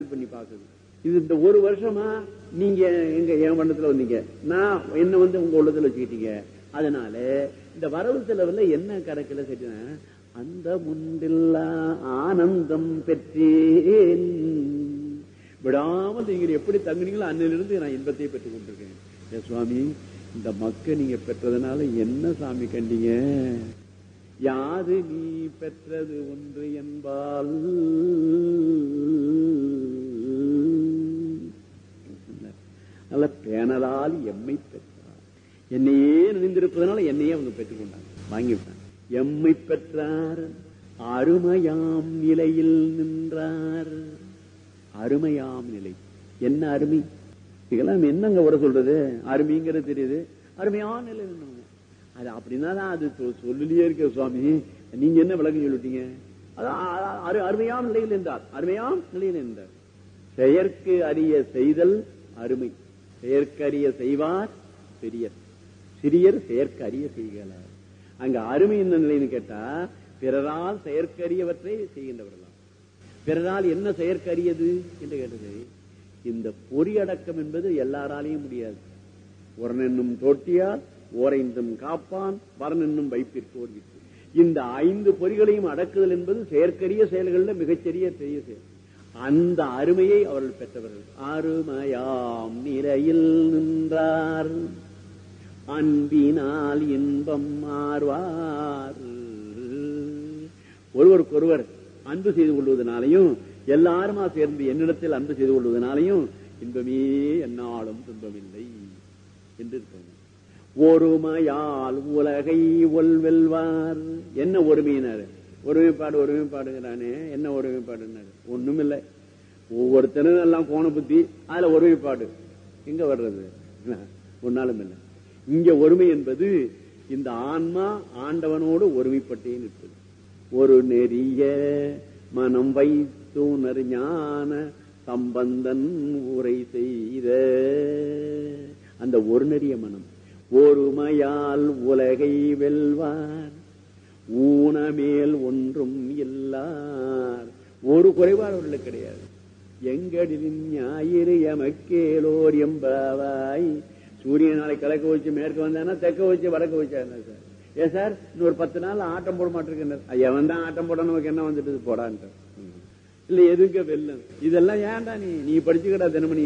இது பண்ணி பாக்குது. இது இந்த ஒரு வருஷமா நீங்க எங்க என் வண்ணத்துல வந்தீங்க, நான் என்ன உங்க உள்ளத்துல வச்சுக்கிட்டீங்க. அதனால இந்த வரவு செலவுல என்ன கணக்குல சரி, அந்த முண்டில்லா ஆனந்தம் பெற்றேன். விடாமல் நீங்க எப்படி தங்குனீங்களோ அன்னிலிருந்து நான் இன்பத்தை பெற்றுக் கொண்டிருக்கேன். சுவாமி, இந்த மக்கள் நீங்க பெற்றதுனால என்ன சாமி கண்டீங்க? யாது நீ பெற்றது ஒன்று என்பால் நல்ல பேணலால் எம்மை பெற்றார். என்னையே நினைந்திருப்பதனால என்னையே அவங்க பெற்றுக்கொண்டாங்க, வாங்கிவிட்டாங்க. எம்மை பெற்றார், அருமையாம் நிலையில் நின்றார். அருமையாம் நிலை என்ன அருமை? இதெல்லாம் என்னங்க வர சொல்றது? அருமைங்கிறது தெரியுது, அருமையான நிலை நின்றாங்க. அது அப்படின்னா அது சொல்லியே இருக்க. சுவாமி, நீங்க என்ன விளக்கம் சொல்லிட்டீங்க? அதான் அருமையான நிலையில் என்றார். அருமையான நிலையில் என்றார். செயற்கு அறிய செய்தல் அருமை, செயற்கரிய செய்வார் பெரியர், சிறியர் செயற்கு அறிய செய்கிறார். அங்க அருமை என்ன நிலைன்னு கேட்டா, பிறரால் செயற்கரியவற்றை செய்கின்றவர்களாம். பிறரால் என்ன செயற்கரியது என்று கேட்டது, இந்த பொறியடக்கம் என்பது எல்லாராலையும் முடியாது. ஒரனென்னும் தோட்டியால் ஓரைந்தும் காப்பான், வரனென்னும் வைப்பிற்கு ஓர்வித்து. இந்த 5 பொறிகளையும் அடக்குதல் என்பது செயற்கரிய செயல்களில் மிகச்சிறிய பெரிய செயல். அந்த அருமையை அவர்கள் பெற்றவர்கள். அருமையாம் நிலையில் நின்றார், அன்பினால் இன்பம் மாறுவார். ஒருவருக்கொருவர் அன்பு செய்து கொள்வதனாலையும், எல்லாருமா சேர்ந்து என்னிடத்தில் அன்பு செய்து கொள்வதனாலையும் இன்பமே என்னாலும் துன்பமில்லை என்று இருப்பாங்க. ஒருமையால் உலகை ஒல்வெல்வார். என்ன ஒருமையினாரு? ஒருமைப்பாடு ஒருமைப்பாடுங்கிறானே, என்ன ஒருமைப்பாடுனாரு? ஒண்ணும் இல்லை. ஒவ்வொருத்தரும் எல்லாம் கோண புத்தி, அதுல ஒருமைப்பாடு எங்க வர்றது? ஒன்னாலும் இல்லை. இங்க ஒருமை என்பது இந்த ஆன்மா ஆண்டவனோடு ஒருமைப்பட்டே நிற்பது. ஒரு நெறிய மனம் வைத்துணர் ஞான சம்பந்தன் உரை செய்த அந்த ஒரு நெறிய மனம். ஒருமையால் உலகை வெல்வார், ஊனமேல் ஒன்றும் இல்லார். ஒரு குறைபாடு அவர்களுக்கு கிடையாது. எங்கடின் ஞாயிறு எமக்கேலோர் எம்பாவாய். சூரியன் நாளை கிழக்க வச்சு மேற்கு வந்தானா, தெற்க வச்சு வடக்க வச்சா என்ன சார்? ஏன் சார் இன்னொரு 10 நாள் ஆட்டம் போட மாட்டிருக்க? அவன் தான் ஆட்டம் போட, நமக்கு என்ன வந்துட்டு போடான்ட்டு இல்ல. எதுங்க வெல்லம் இதெல்லாம் ஏன்டா? நீ படிச்சுக்கடா தினமணி.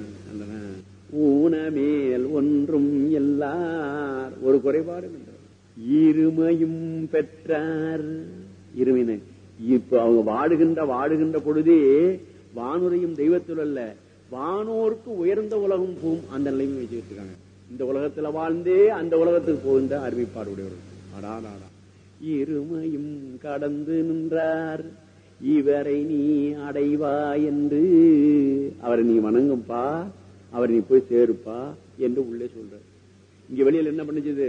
ஊனமேல் ஒன்றும் எல்லார், ஒரு குறைபாடு. இருமையும் பெற்றார். இருமையின இப்ப அவங்க வாடுகின்ற பொழுதே வானுரையும் தெய்வத்தில் அல்ல, வானோருக்கு உயர்ந்த உலகம் போகும் அந்த நிலைமை வச்சுக்கிட்டு இருக்காங்க. இந்த உலகத்துல வாழ்ந்தே அந்த உலகத்துக்கு போகின்ற அருமைப்பாடு உடையவர்கள். அடாடாடா. இருமையும் கடந்து நின்றார், இவரை நீ அடைவா என்று. அவரை நீ வணங்கும்பா, அவர் நீ போய் சேருப்பா என்று உள்ளே சொல்ற. இங்க வெளியில என்ன பண்ணிச்சது?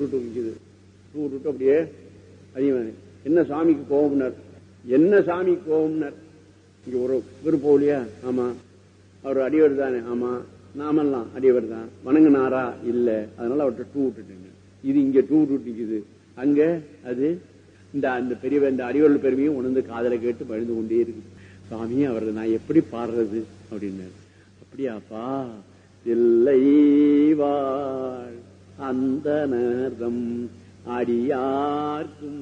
டூ அப்படியே அதிகமாக என்ன சாமிக்கு கோபம்னர், என்ன சாமிக்கு கோபம்னர். இங்க ஒரு விருப்பம் இல்லையா? ஆமா. அவர் அடியவர் தானே? ஆமா. நாமெல்லாம் அடியவர் தான். வணங்கினாரா? இல்ல. அதனால அவர்கிட்ட டூ விட்டுட்டீங்க. இது இங்க டூ விட்டுக்குது, அங்க அது இந்த பெரிய இந்த அடியோர்கள் பெருமையும் உணர்ந்து காதலை கேட்டு பழிந்து கொண்டே இருக்கு. சாமி, அவரை நான் எப்படி பாடுறது அப்படின்னாரு. அப்படியாப்பா, இல்லை வாழ் அந்த நேரம் அடியார்க்கும்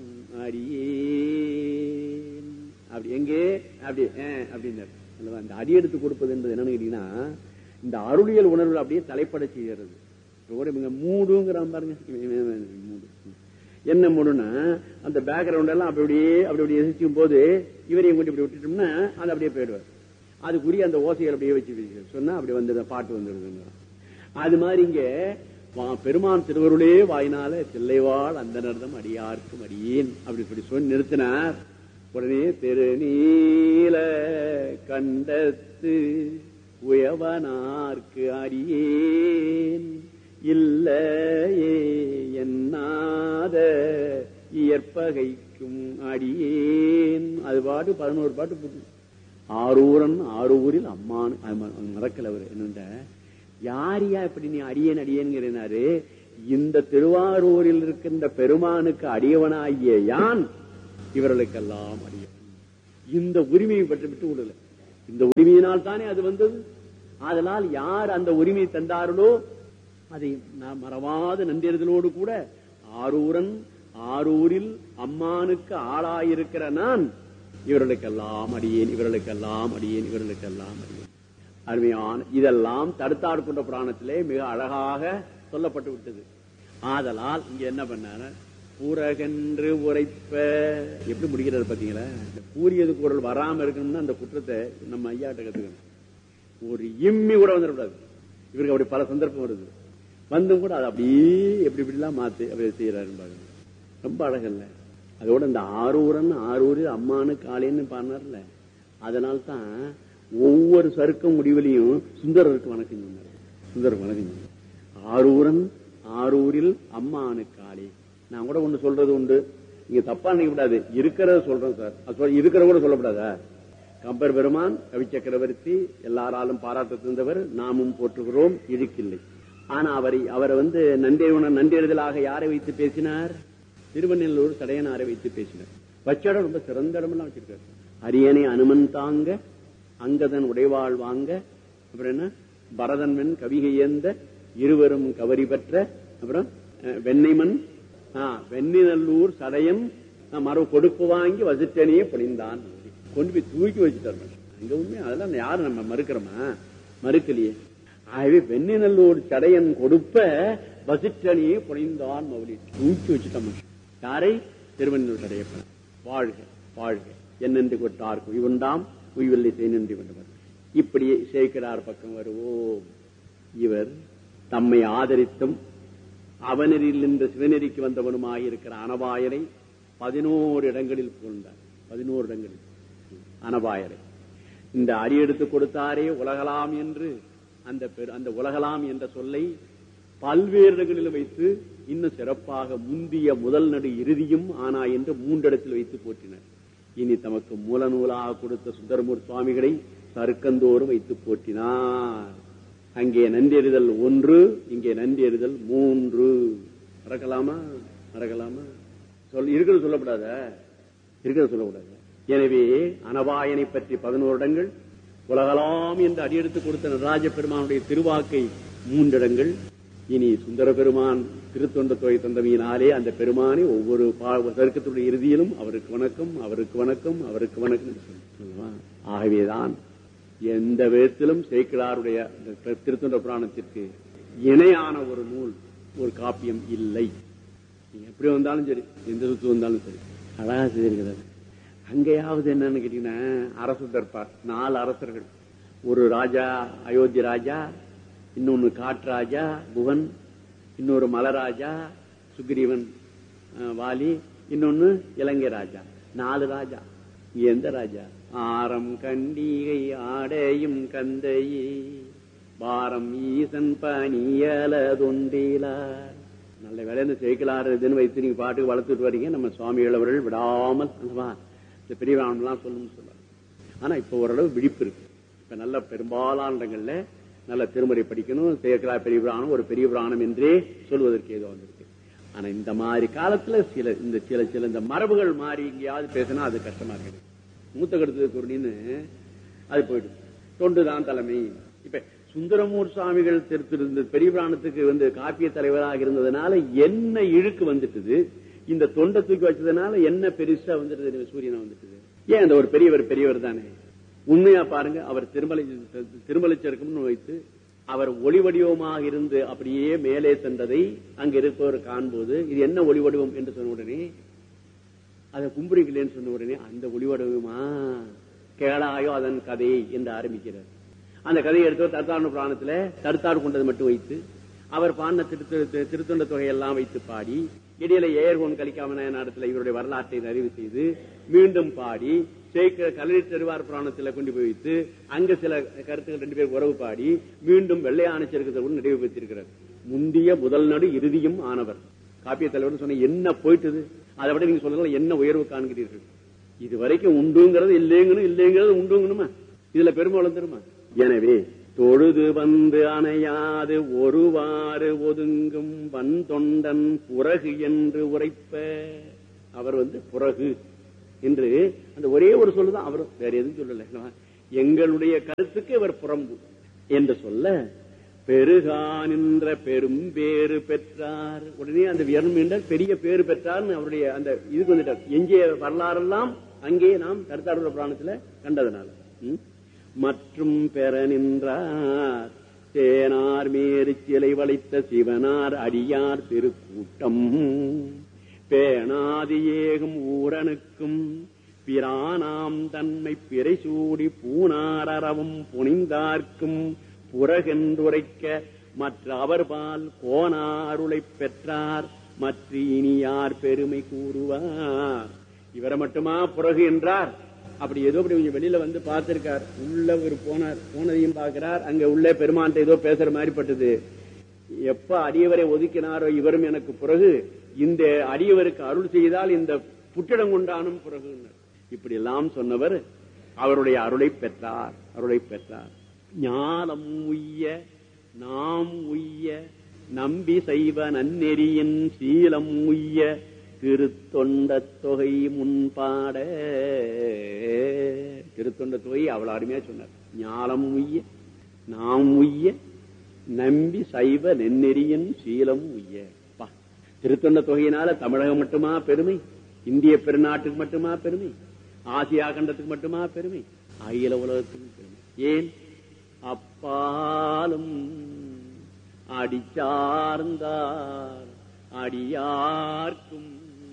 அடியேன். அப்படி எங்கே அப்படி அப்படின்னாரு. அந்த அடி எடுத்து கொடுப்பது என்பது என்னன்னு கேட்டீங்கன்னா, இந்த அருளியல் உணர்வு அப்படியே தலைப்பட செய்கிறது. மூடுங்கிறான் பாருங்க. மூடு என்ன மூடுன்னா, அந்த பேக்ரவுண்ட் எல்லாம் அப்படி எசிக்கும் போது இவரையும் கொண்டு இப்படி விட்டுட்டோம்னா அது அப்படியே போயிடுவார். அதுக்குரிய அந்த ஓசைகள் அப்படியே வச்சு சொன்னா அப்படி வந்து பாட்டு வந்துடுதுங்க. அது மாதிரி இங்க பெருமான் திருவருளே வாயினால தில்லைவாழ் அந்த நர்தம் அடியார்க்கும் அடியேன் அப்படி சொல்லி நிறுத்தினார். உடனே திருநீல கண்டத்து உயவனார்க்கு அடியேன் இல்லையே என்னாத இயற்பகைக்கும் அடியேன். அது பாட்டு 11 பாட்டு போட்டு ஆரூரன் ஆரூரில் அம்மான் மறக்கல. அவர் என்னண்ட யாரியா இப்படி நீ அடியேன் அடியேன்கிறாரு. இந்த திருவாரூரில் இருக்கின்ற பெருமானுக்கு அடியவனாகிய யான் இவர்களுக்கெல்லாம் அடியவன். இந்த உரிமையை பற்றி விட்டு விடல. இந்த உரிமையினால் தானே அது வந்தது. அதனால் யார் அந்த உரிமை தந்தார்களோ அதை மறவாத நன்றியறிதலோடு கூட ஆரூரன் ஆரூரில் அம்மானுக்கு ஆளாயிருக்கிற நான் இவர்களுக்கெல்லாம் அடியேன், இவர்களுக்கெல்லாம் அடியேன், இவர்களுக்கெல்லாம் அடியேன். அருமையான இதெல்லாம் தடுத்தாட்கொண்ட புராணத்திலே மிக அழகாக சொல்லப்பட்டு விட்டது. ஆதலால் இங்க என்ன பண்ணாரு, புறகென்று உரைப்ப எப்படி முடிக்கிறார் பாத்தீங்களா? கூறியது குரல் வராம இருக்கணும்னா அந்த குற்றத்தை நம்ம ஐயாட்ட கத்துக்கணும். ஒரு இம்மி கூட வந்துடக்கூடாது. இவருக்கு அப்படி பல சந்தர்ப்பம் வருது, வந்தும் கூட அதை அப்படியே எப்படி இப்படிலாம் மாத்தி அப்படி செய்யறாரு. ரொம்ப அழகல்ல. அதோட இந்த ஆரூரன் ஆரூரில் அம்மானுக்கு ஆளேன்னு பாடினார்ல, அதனால்தான் ஒவ்வொரு சருக்கம் முடிவிலையும் சுந்தரருக்கு வணக்கம் சொன்னார். சுந்தரருக்கு வணக்கம் சொன்னார். ஆரூரன் ஆரூரில் அம்மானுக்கு ஆளே. நான் கூட ஒண்ணு சொல்றது உண்டு, நீங்க தப்பா நினைக்க கூடாது, இருக்கிறத சொல்றேன் சார். இருக்கிற கூட சொல்லக்கூடாதா? கம்பர் பெருமான் கவி சக்கரவர்த்தி எல்லாராலும் பாராட்டத்திருந்தவர், நாமும் போற்றுகிறோம், இழுக்கில்லை. ஆனா அவரை நன்றெழுதலாக யாரை வைத்து பேசினார்? திருவண்ணூர் சடையனாரை வைத்து பேசினார். வச்ச இடம் ரொம்ப சிறந்த இடமெல்லாம் வச்சிருக்காரு. அரியணை அனுமன் தாங்க அங்கதன் உடைவாள் வாங்க, அப்புறம் என்ன பரதன்மன் கவிகையந்த இருவரும் கவரி பெற்ற, அப்புறம் வெண்ணைமன் வெண்ணிநல்லூர் சடையன் மறு கொடுப்பு வாங்கி வசிட்டனையே பொழிந்தான். கொண்டு போய் தூக்கி வச்சுட்டார். அங்க உண்மை அதெல்லாம் யாரும் நம்ம மறுக்கிறோமா? மறுக்கலையே. ஆகவே வெண்ணிநல்லூர் சடையன் கொடுப்ப வசிட்டனையே பொழிந்தான் மௌலி தூக்கி வச்சுட்டான். யாரை? திருவண்ணூர் சடையப்பன். வாழ்க வாழ்க என்னென்று கொட்டார் குய்வுண்டாம் உய்வில்லை செய்நின்றி வந்தவர். இப்படி சேர்க்கிறார் பக்கம் வருவோம். இவர் தம்மை ஆதரித்தும் அவனரில் இந்த சிவநெறிக்கு வந்தவனுமாயிருக்கிற அனபாயரை 11 இடங்களில் புகழ்ந்தார். 11 இடங்களில் அனபாயரை இந்த அடி எடுத்து கொடுத்தாரே உலகலாம் என்று அந்த உலகலாம் என்ற சொல்லை பல்வேறு இடங்களில் வைத்து இன்னும் சிறப்பாக முந்திய முதல் நடு இறுதியும் ஆனா என்று 3 இடத்தில் வைத்து போற்றினர். இனி தமக்கு மூல நூலாக கொடுத்த சுந்தரமூர் சுவாமிகளை சருக்கந்தோறும் வைத்து போற்றினார். அங்கே நன்றெறிதல் 1, இங்கே நன்றெறிதல் 3. மறக்கலாமா? மறக்கலாமா? இருக்கிறது சொல்லக்கூடாத, இருக்கிறது சொல்லக்கூடாது. எனவே அனபாயனை பற்றி 11 இடங்கள், உலகலாம் என்று அடியெடுத்து கொடுத்த நடராஜ பெருமானுடைய திருவாக்கை 3 இடங்கள். இனி சுந்தர பெருமான் திருத்தொண்ட தொகை தந்தமையினாலே அந்த பெருமானை ஒவ்வொரு சருக்கத்துடைய இறுதியிலும் அவருக்கு வணக்கம், அவருக்கு வணக்கம், அவருக்கு வணக்கம். ஆகவேதான் எந்த விதத்திலும் சேக்கிழாருடைய திருத்தொண்ட புராணத்திற்கு இணையான ஒரு நூல், ஒரு காப்பியம் இல்லை. எப்படி வந்தாலும் சரி, எந்த சுத்து வந்தாலும் சரி, அழகா செய்திருக்கிறார். அங்கேயாவது என்னன்னு கேட்டீங்கன்னா, அரசு தர்பார் 4 அரசர்கள், ஒரு ராஜா அயோத்தி ராஜா, இன்னொன்னு காட்ராஜா புவன், இன்னொரு மலராஜா சுக்ரீவன் வாலி, இன்னொன்னு இலங்கை ராஜா. 4 ராஜா. எந்த ராஜா? ஆரம் கண்டிகை ஆடையும் கந்தையே பாரம் ஈசன் பணியலதொன்றிலார். நல்ல வேலை இந்த சேர்க்கலாறு இதுன்னு வைத்து நீங்க பாட்டுக்கு வளர்த்துட்டு வரீங்க. நம்ம சுவாமிகள் அவர்கள் விடாமல் இந்த பெரியவானெல்லாம் சொல்லணும்னு சொல்றாங்க. ஆனா இப்ப ஓரளவு விழிப்பு இருக்கு. இப்ப நல்ல பெரும்பாலான இடங்கள்ல நல்ல திருமுறை படிக்கணும், சேர்க்கலா பெரிய புராணம் ஒரு பெரிய புராணம் என்றே சொல்வதற்கு ஏதோ வந்திருக்கு. ஆனா இந்த மாதிரி காலத்துல சில இந்த மரபுகள் மாறி எங்கேயாவது பேசினா அது கஷ்டமா இருக்குது. மூத்த கருத்து குருணின்னு அது போயிடும். தொண்டுதான் தலைமை. இப்ப சுந்தரமூர் சுவாமிகள் திருத்திருந்த பெரிய புராணத்துக்கு காப்பிய தலைவராக இருந்ததுனால என்ன இழுக்கு வந்துட்டுது, இந்த தொண்டை தூக்கி வச்சதுனால என்ன பெருசா வந்துட்டு சூரியனை வந்துட்டுது. ஏன் அந்த ஒரு பெரியவர் தானே. உண்மையா பாருங்க, அவர் திருமலை சருக்கம்னு வைத்து அவர் ஒளி வடிவமாக இருந்து அப்படியே மேலே சென்றதை அங்க இருப்பவர் காண்போது இது என்ன ஒளி வடிவம் என்று சொன்ன உடனே, அதை கும்புரிக்கலன்னு சொன்ன உடனே அந்த ஒளி வடிவமா கேளாயோ அதன் கதை என்று ஆரம்பிக்கிறார். அந்த கதையை எடுத்து தர்த்தாடு புராணத்துல தடுத்தாடு கொண்டது மட்டும் வைத்து அவர் பாடின திருத்தொண்ட தொகையெல்லாம் வைத்து பாடி, இடையில ஏர்கோன் கலிக்காம இடத்துல இவருடைய வரலாற்றை அறிவு செய்து மீண்டும் பாடி கலரி தருவார் புராணத்துல கொண்டு போய் வைத்து அங்க சில கருத்துக்கள் 2 பேர் உறவு பாடி மீண்டும் வெள்ளையான செருக்கத்தோடு நிறைவு பெற்றிருக்கிறார். முந்திய முதல் நடு இறுதியும் ஆனவர் காப்பிய தலைவர் சொன்ன என்ன போயிட்டது. அதை விட நீங்க சொல்லலாம் என்ன உயர்வு காண்கிறீர்கள். இது வரைக்கும் உண்டுங்கிறது இல்லைங்கிறது உண்டுங்கணுமா? இதுல பெருமை வளர்ந்துருமா? எனவே தொழுது வந்து அணையாது ஒருவாறு ஒதுங்கும் வன் தொண்டன் புறகு என்று உரைப்ப, அவர் புறகு என்று அந்த ஒரே ஒரு சொல்லுதான், அவரும் வேற எதுவும் சொல்லல. எங்களுடைய கருத்துக்கு இவர் புறம்பு என்று சொல்ல, பெருகான் என்ற பெரும் பேறு பெற்றார். உடனே அந்த வியர்மம் என்றால் பெரிய பேறு பெற்றார் அவருடைய அந்த இதுக்கு வந்துட்டார். எங்கே வரலாறெல்லாம் அங்கே நாம் கருத்தாடுற புராணத்துல கண்டதனால. மற்றும் பெற நின்றார் தேனார் மேறு சிலை வளைத்த சிவனார் அடியார் திருக்கூட்டம் பேணாதி ஏகும் ஊரனுக்கும் பிரானாம் தன்மை பிறை சூடி பூனாரவும் புனிந்தார்க்கும் புறகென்றுரைக்க மற்ற அவர்பால் கோணாருளை பெற்றார் மற்ற இனியார் பெருமை கூறுவார். இவரை மட்டுமா புறகு என்றார்? அப்படி ஏதோ அப்படி கொஞ்சம் வெளியில வந்து பார்த்திருக்கார். உள்ள ஒரு போனதையும் பார்க்கிறார். அங்க உள்ள பெருமான் ஏதோ பேசுற மாதிரி பட்டது. எப்ப அடியவரை ஒதுக்கினாரோ இவரும் எனக்கு பிறகு, இந்த அடியவருக்கு அருள் செய்தால் இந்த புற்றிடம் கொண்டானும் பிறகு. இப்படி எல்லாம் சொன்னவர் அவருடைய அருளை பெற்றார். அருளை பெற்றார். ஞானம் உய்ய நாம் உய்ய நம்பி செய்வ நன்னெறியின் சீலம் உய்ய திருத்தொண்ட தொகை முன்பாட. திருத்தொண்ட தொகை அவ்வளவு அருமையா சொன்னார். ஞானம் உய்ய நாம் உய்ய நம்பி சைவ நென்னெறியின் சீலம் உய்ய. திருத்தொண்ட தொகையினால தமிழகம் மட்டுமா பெருமை? இந்திய பெருநாட்டுக்கு மட்டுமா பெருமை? ஆசியா கண்டத்துக்கு மட்டுமா பெருமை? அகில உலகத்துக்கு பெருமை. ஏன்? அப்பாலும் அடிச்சார்ந்தார் அடியார்க்கும்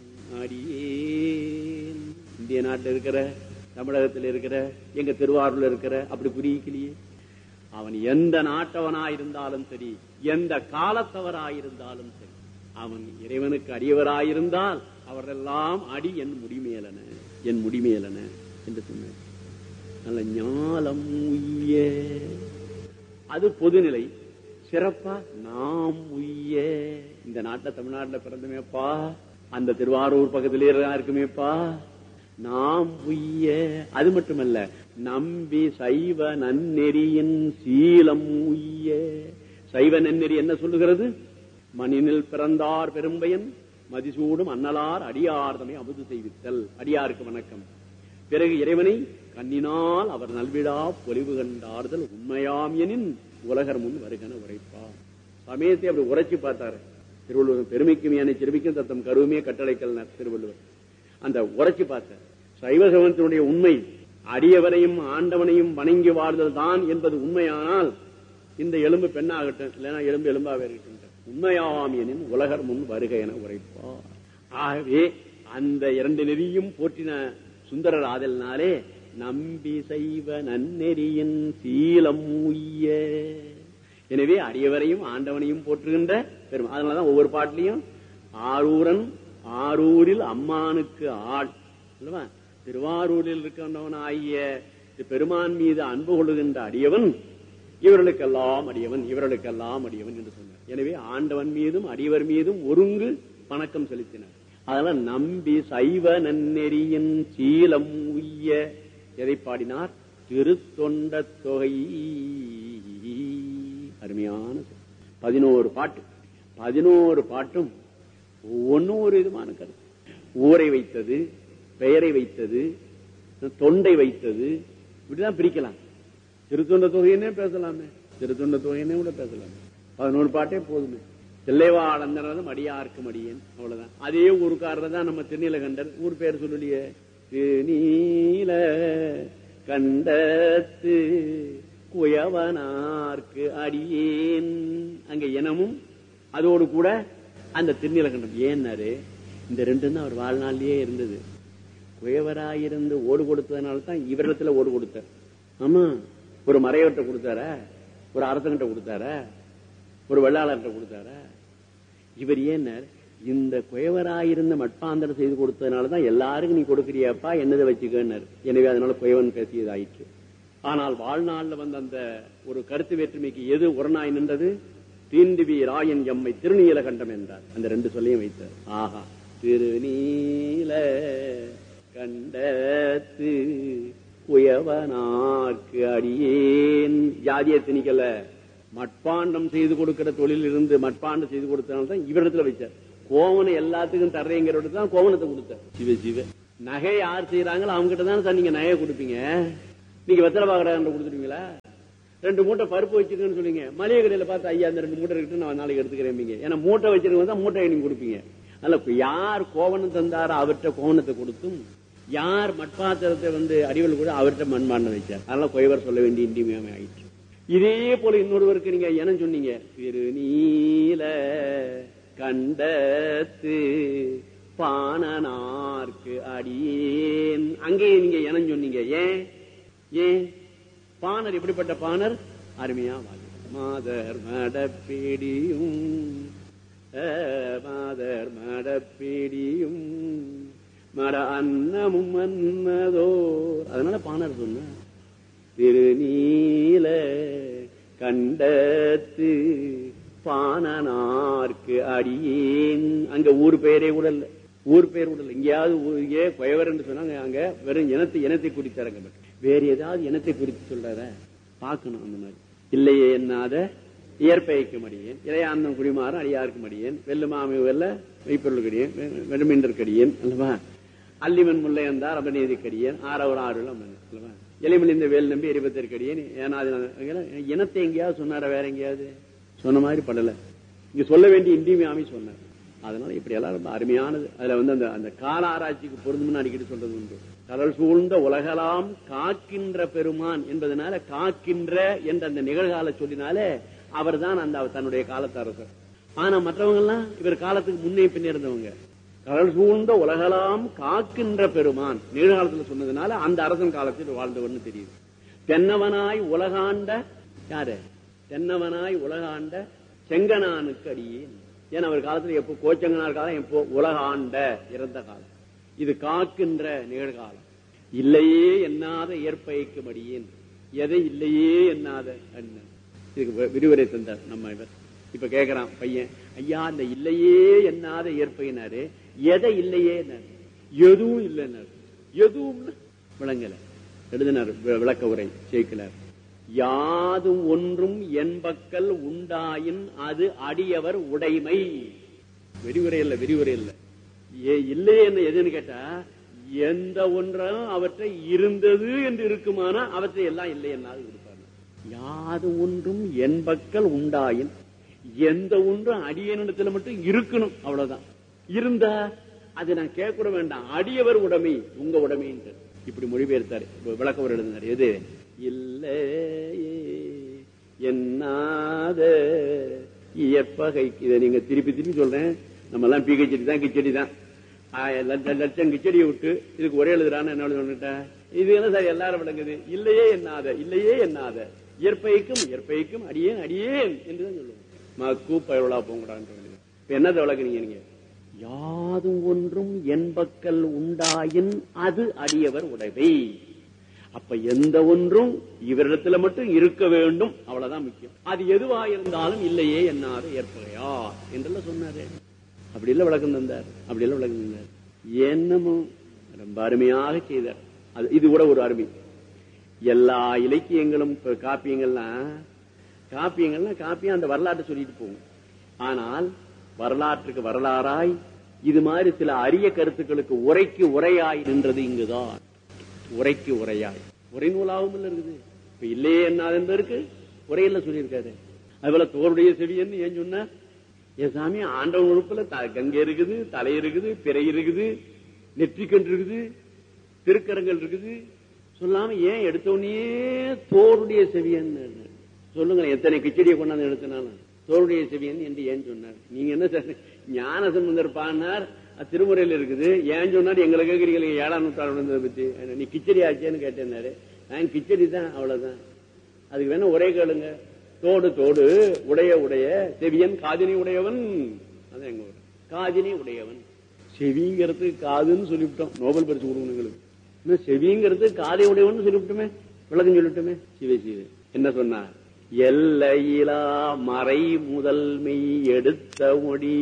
அடியேன். இந்திய நாட்டில் இருக்கிற, தமிழகத்தில் இருக்கிற, எங்க திருவாரூர்ல இருக்கிற அப்படி புரியலையே. அவன் எந்த நாட்டவனாயிருந்தாலும் சரி, எந்த காலத்தவராயிருந்தாலும் சரி, அவன் இறைவனுக்கு அடியவராயிருந்தால் அவரெல்லாம் அடி என் முடிமேலன, என் முடிமேலன என்று சொன்னார். நல்ல ஞாலம் உய்ய, அது பொதுநிலை. சிறப்பா நாம் உய்ய, இந்த நாட்டில் தமிழ்நாட்டில் பிறந்தமேப்பா, அந்த திருவாரூர் பக்கத்திலே இருக்குமேப்பா, நாம் உய்ய. அது மட்டுமல்ல, நம்பி சைவ நன்னெறியின் சீலம் உய்ய. சைவ நன்னெறி என்ன சொல்லுகிறது? மண்ணினில் பிறந்தார் பெரும்பயன் மதிசூடும் அன்னலார் அடியார்தமை அமுது செய்வித்தல். அடியாருக்கு வணக்கம். பிறகு இறைவனை கண்ணினால் அவர் நல்விழா பொலிவு கண்டார்தல் உண்மையாம் எனின் உலகர் முன் வருகன உரைப்பார். சமயத்தை அப்படி உரைச்சு பார்த்தாரு திருவள்ளுவர். பெருமைக்கும் யானை சிறுமிக்கும் தத்தம் கருவுமே கட்டளைக்கல் திருவள்ளுவர். அந்த உரைச்சு பார்த்தார். சைவ சமயத்தினுடைய உண்மை அடியவரையும் ஆண்டவனையும் வணங்கி வாழ்தல் தான் என்பது உண்மையானால் இந்த எலும்பு பெண்ணாகட்டும், இல்லைன்னா எலும்பு எலும்பாக இருக்கட்டும், உண்மையாம் எனின் உலகர் முன் வருக என உரைப்பார். ஆகவே அந்த இரண்டு நெறியும் போற்றின சுந்தரர் ஆதலினாலே நம்பி செய்வ நன்னெறியின் சீலம் உய்ய. எனவே அடியவரையும் ஆண்டவனையும் போற்றுகின்ற பெருமை. அதனாலதான் ஒவ்வொரு பாட்டிலையும் ஆரூரன் ஆரூரில் அம்மானுக்கு ஆள், திருவாரூரில் இருக்கின்றவன் ஆகிய பெருமான் மீது அன்பு கொள்ளுகின்ற அடியவன் இவர்களுக்கெல்லாம் அடியவன், இவர்களுக்கெல்லாம் அடியவன் என்று சொன்னார். எனவே ஆண்டவன் மீதும் அடியவர் மீதும் ஒருங்கு வணக்கம் செலுத்தினார். அதனால நம்பி சைவ நன்னெறியின் சீலம் உய்ய எதை பாடினார்? திருத்தொண்ட தொகை. அருமையான 11 பாட்டு. 11 பாட்டும் ஒவ்வொன்னும் ஒரு விதமான கருத்து. ஊரை வைத்தது, பெயரை வைத்தது, தொண்டை வைத்தது, இப்படிதான் பிரிக்கலாம். திருத்தொண்ட தொகையினே பேசலாமே, திருத்தொண்ட தொகையினே கூட பேசலாமே. 11 பாட்டே போதுமே. தில்லைவாழந்தனதும் அடியார்க்கும் அடியேன், அவ்வளவுதான். அதே ஊருக்காரர் தான் நம்ம திருநீலகண்டர். ஊர் பேர் சொல்லலையே, திருநீல கண்டத்து குயவனார்க்கு அடியேன். அங்க இனமும் அதோடு கூட அந்த திருநீலகண்டம். ஏன்னாரு, இந்த ரெண்டும் தான் அவர் வாழ்நாளிலேயே இருந்தது. குயவராயிருந்து ஓடு கொடுத்ததுனால தான் இவரிடத்துல ஓடு கொடுத்தார். ஆமா, ஒரு மறையவர்கிட்ட கொடுத்தார, ஒரு அரசங்கிட்ட கொடுத்தார, ஒரு வெள்ளாளர்கிட்ட கொடுத்தார. இவர் ஏன்னார், இந்த குயவராயிருந்த மட்பாந்தரம் செய்து கொடுத்ததுனாலதான் எல்லாருக்கும் நீ கொடுக்கிறியாப்பா, என்னதை வச்சுக்கன்னார். எனவே அதனால குயவன் பேசியதாயிற்று. ஆனால் வாழ்நாள்ல வந்த அந்த ஒரு கருத்து வேற்றுமைக்கு எது உரணாய் நின்றது? தீண்டுவி ராயன் எம்மை திருநீலகண்டம் என்றார். அந்த 2 சொல்லையும் வைத்தார். ஆஹா, திருநீல கண்டத்து குயவனார்க்கு அடியேன். ஜாதிய திணிக்கல, மட்பாண்டம் செய்து கொடுக்கிற தொழில் இருந்து மட்பாண்டம் செய்து கொடுத்தனால்தான் இவரிடத்துல வச்சார். கோவனை எல்லாத்துக்கும் தர்றேங்கிறத தான் கோவனத்தை கொடுத்தார். சிவ சிவ. நகை யார் செய்யறாங்களோ அவங்க கிட்ட தான் சார் நீங்க நகையை கொடுப்பீங்க. நீங்க வெத்தலை பாக்கடை கொடுத்துருவீங்களா? 2 மூட்டை பருப்பு வச்சுக்கன்னு சொல்லுங்க, மளிகை கடையில பார்த்து ஐயா அந்த 2 மூட்டை இருக்கு நான் நாளைக்கு எடுத்துக்கிறேன். ஏன்னா மூட்டை வச்சிருக்க தான் மூட்டை நீங்க கொடுப்பீங்க. அதனால யார் கோவணம் தந்தாரோ அவர்கிட்ட கோவணத்தை கொடுத்தும், யார் மட்பாத்திரத்தை அறிவல் கூட அவர்கிட்ட மண்பாண்டம் வைச்சார். அதனால கொய்வர் சொல்ல வேண்டிய இன்றியமையாமை ஆயிடுச்சு. இதே போல இன்னொருவருக்கு நீங்க என்ன சொன்னீங்க? திருநீல கண்டத்து பாணனார்க்கு அடியேன். அங்கே நீங்க என்ன சொன்னீங்க? ஏன் பாணர் எப்படிப்பட்ட பாணர்? அருமையா மாதர் மடப்பேடியும் மாதர் மடப்பேடியும் மட அன்னமும் அன்னதோர். அதனால பாணர் சொன்ன திருநீல கண்டத்து பாணனார்க்கு அடியேன். அங்க ஊர் பெயரே கூட இல்ல, ஊர் பெயர் கூட இல்ல. எங்கேயாவது கொயவர் என்று சொன்னாங்க, அங்க வெறும் இனத்தை குறித்தாங்க. வேற ஏதாவது இனத்தை குறித்து சொல்றார பார்க்கணும். அந்த மாதிரி இல்லையே என்னாத இயற்பெயக்கு மடியேன், இளையாந்தம் குடிமாறும் அடியாருக்கு மடியேன், வெள்ளுமாமை வெல்ல மெய்ப்பொருள் கடியேன், வெடுமின்றர் கடியேன் அல்லவா, அல்லிமன் முல்லையந்தார் அபநீதி கடியேன், ஆறவர் ஆறு அல்லவா, இலைமலிந்த வேல் நம்பி 25 கடியேன். இனத்தை எங்கேயாவது சொன்னார? வேற எங்கேயாவது சொன்ன மாதிரி படல. இங்க சொல்ல வேண்டிய இன்றியமையாமை சொன்னார். அதனால இப்படி எல்லாம் ரொம்ப அருமையானது. அதுல அந்த கால ஆராய்ச்சிக்கு பொருந்தும்னு அடிக்கடி சொல்றது உண்டு. கடல் சூழ்ந்த உலகலாம் காக்கின்ற பெருமான் என்பதனால காக்கின்ற என்ற அந்த நிகழ்கால சொல்லினாலே அவர் தான் அந்த தன்னுடைய காலத்து அரசர். ஆனா மற்றவங்க எல்லாம் இவர் காலத்துக்கு முன்னே பின்னே இருந்தவங்க. கடல் சூழ்ந்த உலகலாம் காக்கின்ற பெருமான் நிகழ்காலத்துல சொன்னதுனால அந்த அரசன் காலத்தில் வாழ்ந்தவர்னு தெரியுது. தென்னவனாய் உலகாண்ட யாரு? தென்னவனாய் உலகாண்ட செங்கனானுக்கு அடியேன். ஏன்னா அவர் காலத்துல எப்போ கோச்சங்கனார் காலம், எப்போ உலகாண்ட இறந்த காலம். இது காக்கின்ற நிகழ்காலம். இல்லையே என்னாத இயற்பெயக்கு மடியேன். எதை இல்லையே என்னாத இதுக்கு விரிவுரை தந்தார் நம்ம இவர். இப்ப கேக்குறான் பையன், ஐயா அந்த இல்லையே என்னாத இயற்பையினாரு எதை இல்லையே? எதுவும் இல்லைன்னாரு. எதுவும் விளங்கல. எழுதினார் விளக்க உரை சேர்க்கிறார். யாதும் ஒன்றும் என்பக்கல் உண்டாயின் அது அடியவர் உடைமை. விரிவுரை இல்ல, விரிவுரை இல்ல. இல்லையே என்ன எதுன்னு கேட்டா, எந்த ஒன்றும் அவற்றை இருந்தது என்று இருக்குமானா அவற்றை எல்லாம் இல்லை என்னாலும் இருப்பாங்க. யாது ஒன்றும் என்பக்கல் உண்டாயின், எந்த ஒன்றும் அடியனிடத்துல மட்டும் இருக்கணும், அவ்வளவுதான். இருந்தா அது நான் கேட்க கூட வேண்டாம், அடியவர் உடைமை, உங்க உடைமை என்று இப்படி மொழிபெயர்த்தாரு. விளக்கம் எழுதினார். எது இல்லையே என்னாத இயற்பகை. இதை நீங்க திருப்பி திருப்பி சொல்றேன். நம்ம எல்லாம் பீகச்செடி தான், கிச்சடி தான், லட்சம் கிச்சடியை விட்டு இதுக்கு ஒரே எழுதுறான்னு என்ன சொல்லிட்ட? இது என்ன சார் எல்லாரும் விளங்குது? இல்லையே என்னாத, இல்லையே என்னாத இயற்பைக்கும் இயற்பைக்கும் அடியேன் அடியேன் என்றுதான் சொல்லுவோம். மக்கு பயவளா போங்கடான்னு. இப்ப என்னதை விளக்குறீங்க நீங்க? யாதும் ஒன்றும் என்பக்கல் உண்டாயின் அது அடியவர் உடைமை. அப்ப எந்த ஒன்றும் இவரிடத்துல மட்டும் இருக்க வேண்டும், அவ்வளவுதான் முக்கியம். அது எதுவா இருந்தாலும் இல்லையே என்னாத ஏற்பகையா என்றெல்லாம் சொன்னாரு. அப்படி இல்ல விளக்கம் தந்தார். அப்படி இல்ல விளக்கம் தந்தார். என்னமோ ரொம்ப அருமையாக செய்தார். இது கூட ஒரு அருமை. எல்லா இலக்கியங்களும் காப்பியம் அந்த வரலாற்றை சொல்லிட்டு போகும். ஆனால் வரலாற்றுக்கு வரலாறாய் இது மாதிரி சில அரிய கருத்துக்களுக்கு உரைக்கு உரையாய் நின்றது இங்குதான். உரைக்கு உரையாய் உரை நூலாகவும் இருக்குது. இப்ப இல்லையே என்னாது இருக்கு, உரையில சொல்லியிருக்காரு. அதுபோல தோருடைய செவியன்னு ஏன் சொன்ன? என் சாமி ஆண்டவன் உறுப்புல கங்கை இருக்குது, தலை இருக்குது, பிறை இருக்குது, நெற்றிக்கண் இருக்குது, திருக்கரங்கள் இருக்குது. சொல்லாம ஏன் எடுத்தோடனே தோருடைய செவியன் சொல்லுங்க. எத்தனை கிச்சடியை கொண்டாந்து எடுத்தனாலும் தோருடைய செவியன் என்று ஏன் சொன்னார்? நீங்க என்ன ஞான சம்பந்தர் பாடினார், திருமுறையில் இருக்குது. ஏன் சொன்னார் எங்களை கேட்கறீங்க? 7ஆம் நூற்றாண்டு பத்தி நீ கிச்சடி ஆச்சேன்னு கேட்டேன்னாரு. நான் கிச்சடி தான், அவ்வளவுதான். அதுக்கு வேணா ஒரே கேளுங்க. தோடு தோடு உடைய உடைய செவியன் காதினி உடையவன். அதான் எங்க ஊர் காதினி உடையவன். செவிங்கிறது காதுன்னு சொல்லிவிட்டோம். நோபல் பரிசு கொடுக்கணுங்களுக்கு. இன்னும் செவிங்கிறது காதை உடையவன் சொல்லிவிட்டோமே, விளக்கம் சொல்லிவிட்டோமே. சிவ சிவ என்ன சொன்னார்? எல்லையிலா மறை முதல்மை எடுத்த மொழி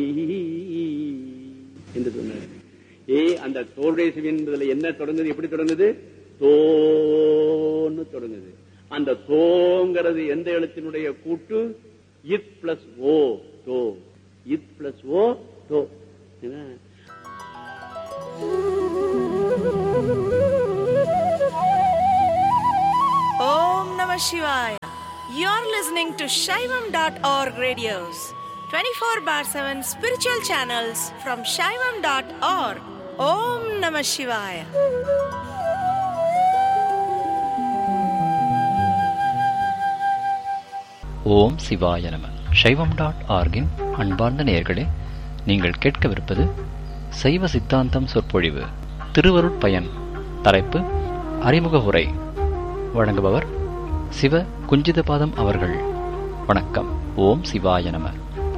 என்று சொன்னார். அந்த தோளுடைய செவி என்பதுல என்ன தொடங்குது? எப்படி தொடங்குது? தோன்னு தொடங்குது. அந்த தோங்கிறது எந்த எழுத்தினுடைய கூட்டு? இத் பிளஸ் ஓ, தோ. இத் பிளஸ் ஓ, தோ. Om Namah Shivaya. You're listening to Shaivam.org radios, 24/7 spiritual channels from Shaivam.org. Om Namah Shivaya. ஓம் சிவாய நம. சைவம்.org-இன் அன்பார்ந்த நேயர்களே, நீங்கள் கேட்கவிருப்பது சைவ சித்தாந்தம் சொற்பொழிவு. திருவருட்பயன். தலைப்பு அறிமுக உரை. வழங்குபவர் சிவ குஞ்சிதபாதம் அவர்கள். வணக்கம். ஓம் சிவாய நம.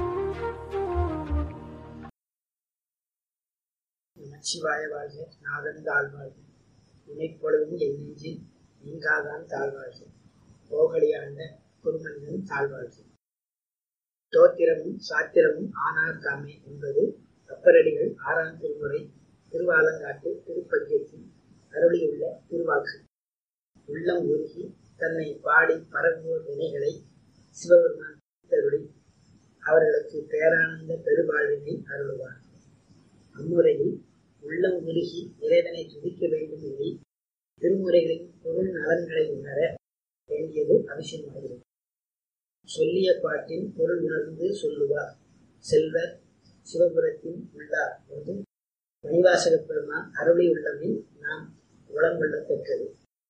நமச்சிவாய வாழ்க. நாதன் தாழ்வாழ்க. இணைப்பொழுதும் என் நெஞ்சில் நீங்காதான் தாழ்வாழ்க. போகலியாண்ட குருமனிதன் தாழ்வாழ்க. தோத்திரமும் சாத்திரமும் ஆனார் தாமே என்பது அப்பரடிகள் 6ஆம் திருமுறை திருவாலங்காட்டு திருப்பதிகத்தில் அருளியுள்ள திருவாக்கு. உள்ளம் உருகி தன்னை பாடி பரவுவோர் வினைகளை சிவபெருமான் தருளி அவர்களுக்கு பேரானந்த பெருவாழ்வினை அருளுவார். அம்முறையில் உள்ளம் உருகி இறைவனை துதிக்க வேண்டும் எனில் திருமுறைகளின் பொருள் நலன்களை உணர வேண்டியது அவசியமாகிறது. சொல்லிய பாட்டின் பொருள் உணர்ந்து சொல்லுவார் செல்வர் சிவபுரத்தின் உள்ளார் என்று மணிவாசக பெருமான் அருளியுள்ளதில் நாம் உளங்கொள்ளத்தக்கது.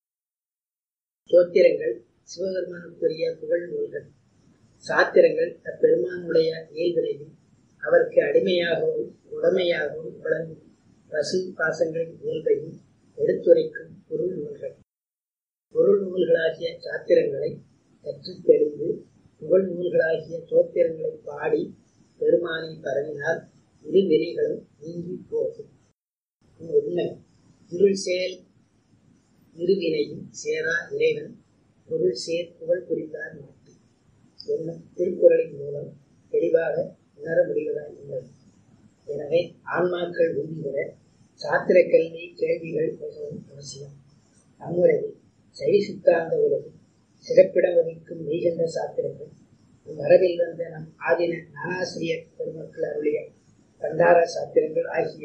சோத்திரங்கள் சிவபெருமானுக்குரிய புகழ் நூல்கள். சாத்திரங்கள் அப்பெருமானுடைய இயல்பினையும் அவருக்கு அடிமையாகவும் உடமையாகவும் விளங்கும் பசு பாசங்களின் இயல்பையும் எடுத்துரைக்கும் பொருள் நூல்கள். பொருள் நூல்களாகிய சாத்திரங்களை கற்று தெளிந்து புகழ் நூல்களாகிய தோத்திரங்களை பாடி பெருமானை பரவினால் இரு வினைகளும் நீங்கி போகும். உண்மை இருள் சேல் இருவினையும் சேரா இறைவன் பொருள் சேர் புகழ் புரிந்தார் மாட்டி என்னும் திருக்குறளின் மூலம் தெளிவாக உணர முடிவதாய் உள்ளது. எனவே ஆன்மாக்கள் உண்டிவர சாத்திர கல்வி கேள்விகள் மிகவும் அவசியம். அம்முறையில் சைவ சித்தாந்த உலகில் சிறப்பிடம் வகிக்கும் மெய்கண்ட சாத்திரங்கள் மரபில் வந்த நம் ஆதின ஞானாசிரியர் பெருமக்கள் அருளிய பண்டார சாத்திரங்கள் ஆகிய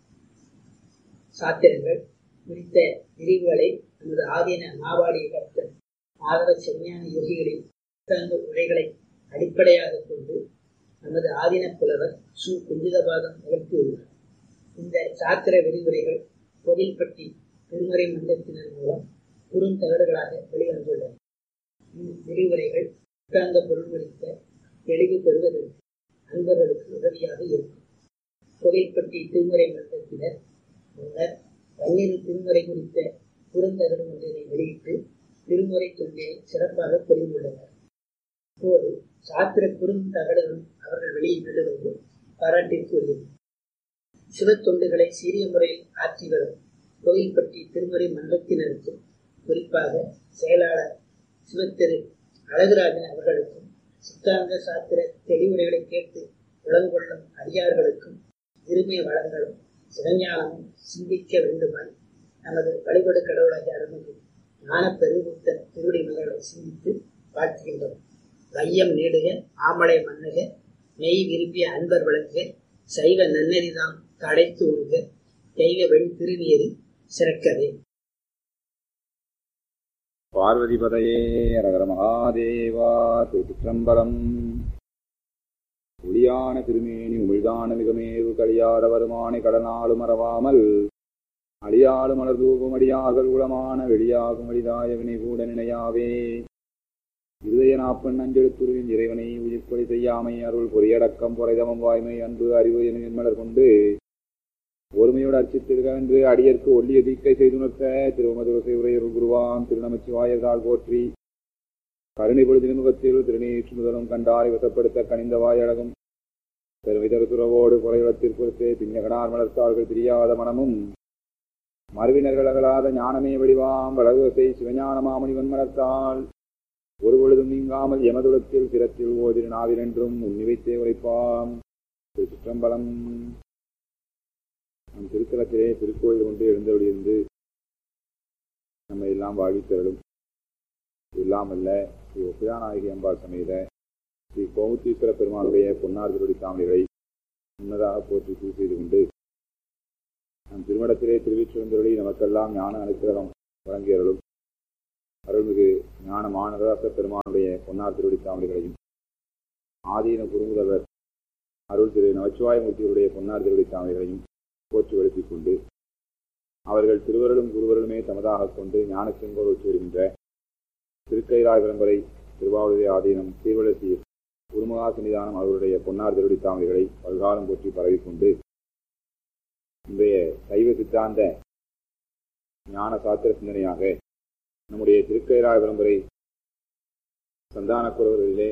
சாத்திரங்கள் குறித்த பிரிவுகளை நமது ஆதீன மாவாடிய கர்த்தர் மாதவ செஞ்ஞான யோகிகளின் சித்தாந்த உரைகளை அடிப்படையாக கொண்டு நமது ஆதீன புலவர் சு குஞ்சிதபாதம் நிகழ்த்தியுள்ளார். இந்த சாத்திர விரிவுரைகள் கோவில்பட்டி திருமறை மன்றத்தினர் மூலம் குறுந்தகடுகளாக வெளிவந்துள்ளன. விரிவுரைகள் சித்தாந்த பொருள் குறித்த தெளிவு பெறுவதற்கு அன்பர்களுக்கு உதவியாக இருக்கும். கோவில்பட்டி திருமுறை மன்றத்தினர் முன்னர் 12 திருமுறை குறித்த குறுந்தகடு ஒன்றினை வெளியிட்டு திருமுறை தொண்டினை சிறப்பாக புரிந்துள்ளனர். இப்போது சாத்திர குறுந்தகடுகளும் அவர்கள் வெளியிடுவது பாராட்டிற்குரியது. சிவ தொண்டுகளை சீரிய முறையில் ஆற்றி வரும் கோவில்பட்டி திருமுறை மன்றத்தினருக்கும் குறிப்பாக செயலாளர் சிவத்திரு அழகுராஜன் அவர்களுக்கும் சித்தாந்த சாத்திர தெளிவுரைகளை கேட்டு உளங்கொள்ளும் அடியார்களுக்கும் இருமை வளங்களும் சிவஞானமும் சிந்திக்க வேண்டுமாய் நமது வழிபடு கடவுளாகிய அருள்மிகு ஞான பெருங்கூத்த திருவடி மலர்களை சிந்தித்து வாழ்த்துகின்றோம். வையம் நீடுக ஆமலை மன்னுக மெய் விரும்பிய அன்பர் விளங்குக சைவ நன்னெறிதாம் தடைத்து உருக தெய்வ வெண் திருநீரு சிறக்கவே. பார்வதிபதையே அரகர மகாதேவா. திருச்சிற்றம்பலம். ஒளியான திருமேனி உமிழ்தான மிகமேவு கலியாட வருமானை கடனாலும் மறவாமல் அழியாடும் மலர் தூபம் அடியார்கள் உளமான வெளியாகும் அடிதாய வினை கூட நினையாவே. இருதய நாப்பன் அஞ்செழுத்துருவின் இறைவனை உயிர்கொலை செய்யாமை அருள் பொறியடக்கம் பொறைதமம் வாய்மை அன்பு அறிவு என மலர் கொண்டு ஒருமையோடு அர்ச்சித்திருக்க என்று அடியற்கு ஒல்லிய தீக்கை செய்துணர்த்த திருமதுரசை உரையருள் குருவான் திருநமச்சிவாயர்தாள் போற்றி கருணை பொழுது முகத்தில் திருநீற்று முதலும் கண்டாரை வசப்படுத்த கனிந்த வாயழகும் பெருமிதர் துறவோடு குறைவத்திற்குறித்தே பின்னகனார் மலர்த்தார்கள் பிரியாத மனமும் மறுவினர்கள் அகலாத ஞானமே வடிவாம் வளர்வசை சிவஞான மாமணிவன் மலர்த்தாள் ஒரு பொழுதும் நீங்காமல் எமதுலத்தில் சிரத்தில் ஓதிரு நாவிலென்றும் உன்னிவைத்தே உரைப்பாம். திருச்சிற்றம்பலம். நம் திருத்தலத்திலே திருக்கோயில் ஒன்று எழுந்தவழியிருந்து நம்ம எல்லாம் வாழ்வித்தரலும் எல்லாம் அல்ல ஸ்ரீ ஒப்பிலாநாயகி அம்பாள் சமேத ஸ்ரீ கோமுத்தீஸ்வர பெருமானுடைய பொன்னார் திருவடி தாமரைகளை முன்னதாக போற்றி பூஜை செய்து கொண்டு நம் திருமடத்திலே திருவிற்றிருந்தவழி நமக்கெல்லாம் ஞான அனுக்கிரகம் வழங்கியவர்களும் அருள்மிகு ஞான மானதாச பெருமானுடைய பொன்னார் திருவடி தாமரைகளையும், ஆதீன குறுமுதல்வர் அருள் திரு நமச்சிவாயமூர்த்தியுடைய பொன்னார் திருவடி தாமரைகளையும் போற்றி வழுப்பிக் கொண்டு, அவர்கள் திருவருளும் குருவருளுமே தமதாக கொண்டு ஞான செங்கோல் வச்சு வருகின்ற திருக்கைலாய விளம்பரை திருவாவூரை ஆதீனம் சீர்வளசீர் குருமகா சன்னிதானம் அவருடைய பொன்னார் திருவடி தாமரைகளை பல்காலம் போற்றி பரவிக்கொண்டு, இன்றைய சைவ சித்தாந்த ஞான சாத்திர சிந்தனையாக நம்முடைய திருக்கைலாய விளம்பரை சந்தான குரவர்களிலே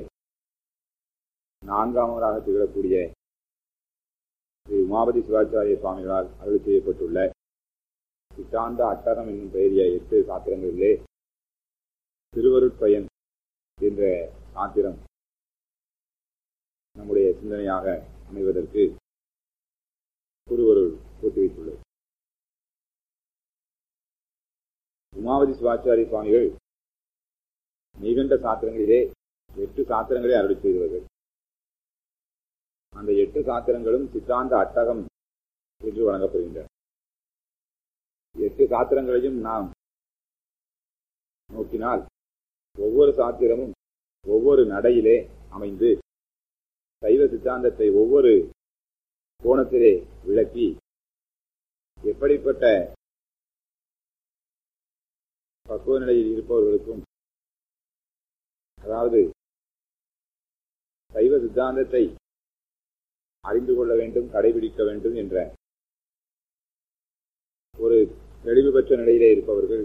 4ஆவதாக திகழக்கூடிய ஸ்ரீ உமாபதி சிவாச்சாரிய சுவாமிகளால் அருள் செய்யப்பட்டுள்ள சித்தாந்த அட்டகம் என்னும் பெயரிய 8 சாத்திரங்களிலே திருவருட்பயன் என்ற சாத்திரம் நம்முடைய சிந்தனையாக அமைவதற்கு குருவருள் கூட்டி வைத்துள்ளது. உமாவதி சிவாச்சாரிய சுவாமிகள் நீகண்ட சாத்திரங்களிலே 8 சாத்திரங்களை அருள் செய்தவர்கள். அந்த 8 சாத்திரங்களும் சித்தாந்த அட்டகம் என்று வழங்கப்படுகின்றன. 8 சாத்திரங்களையும் நாம் நோக்கினால் ஒவ்வொரு சாத்திரமும் ஒவ்வொரு நடையிலே அமைந்து சைவ சித்தாந்தத்தை ஒவ்வொரு கோணத்திலே விளக்கி எப்படிப்பட்ட பக்குவ நிலையில் இருப்பவர்களுக்கும், அதாவது சைவ சித்தாந்தத்தை அறிந்து கொள்ள வேண்டும், கடைபிடிக்க வேண்டும் என்ற ஒரு தெளிவு பெற்ற நிலையிலே இருப்பவர்கள்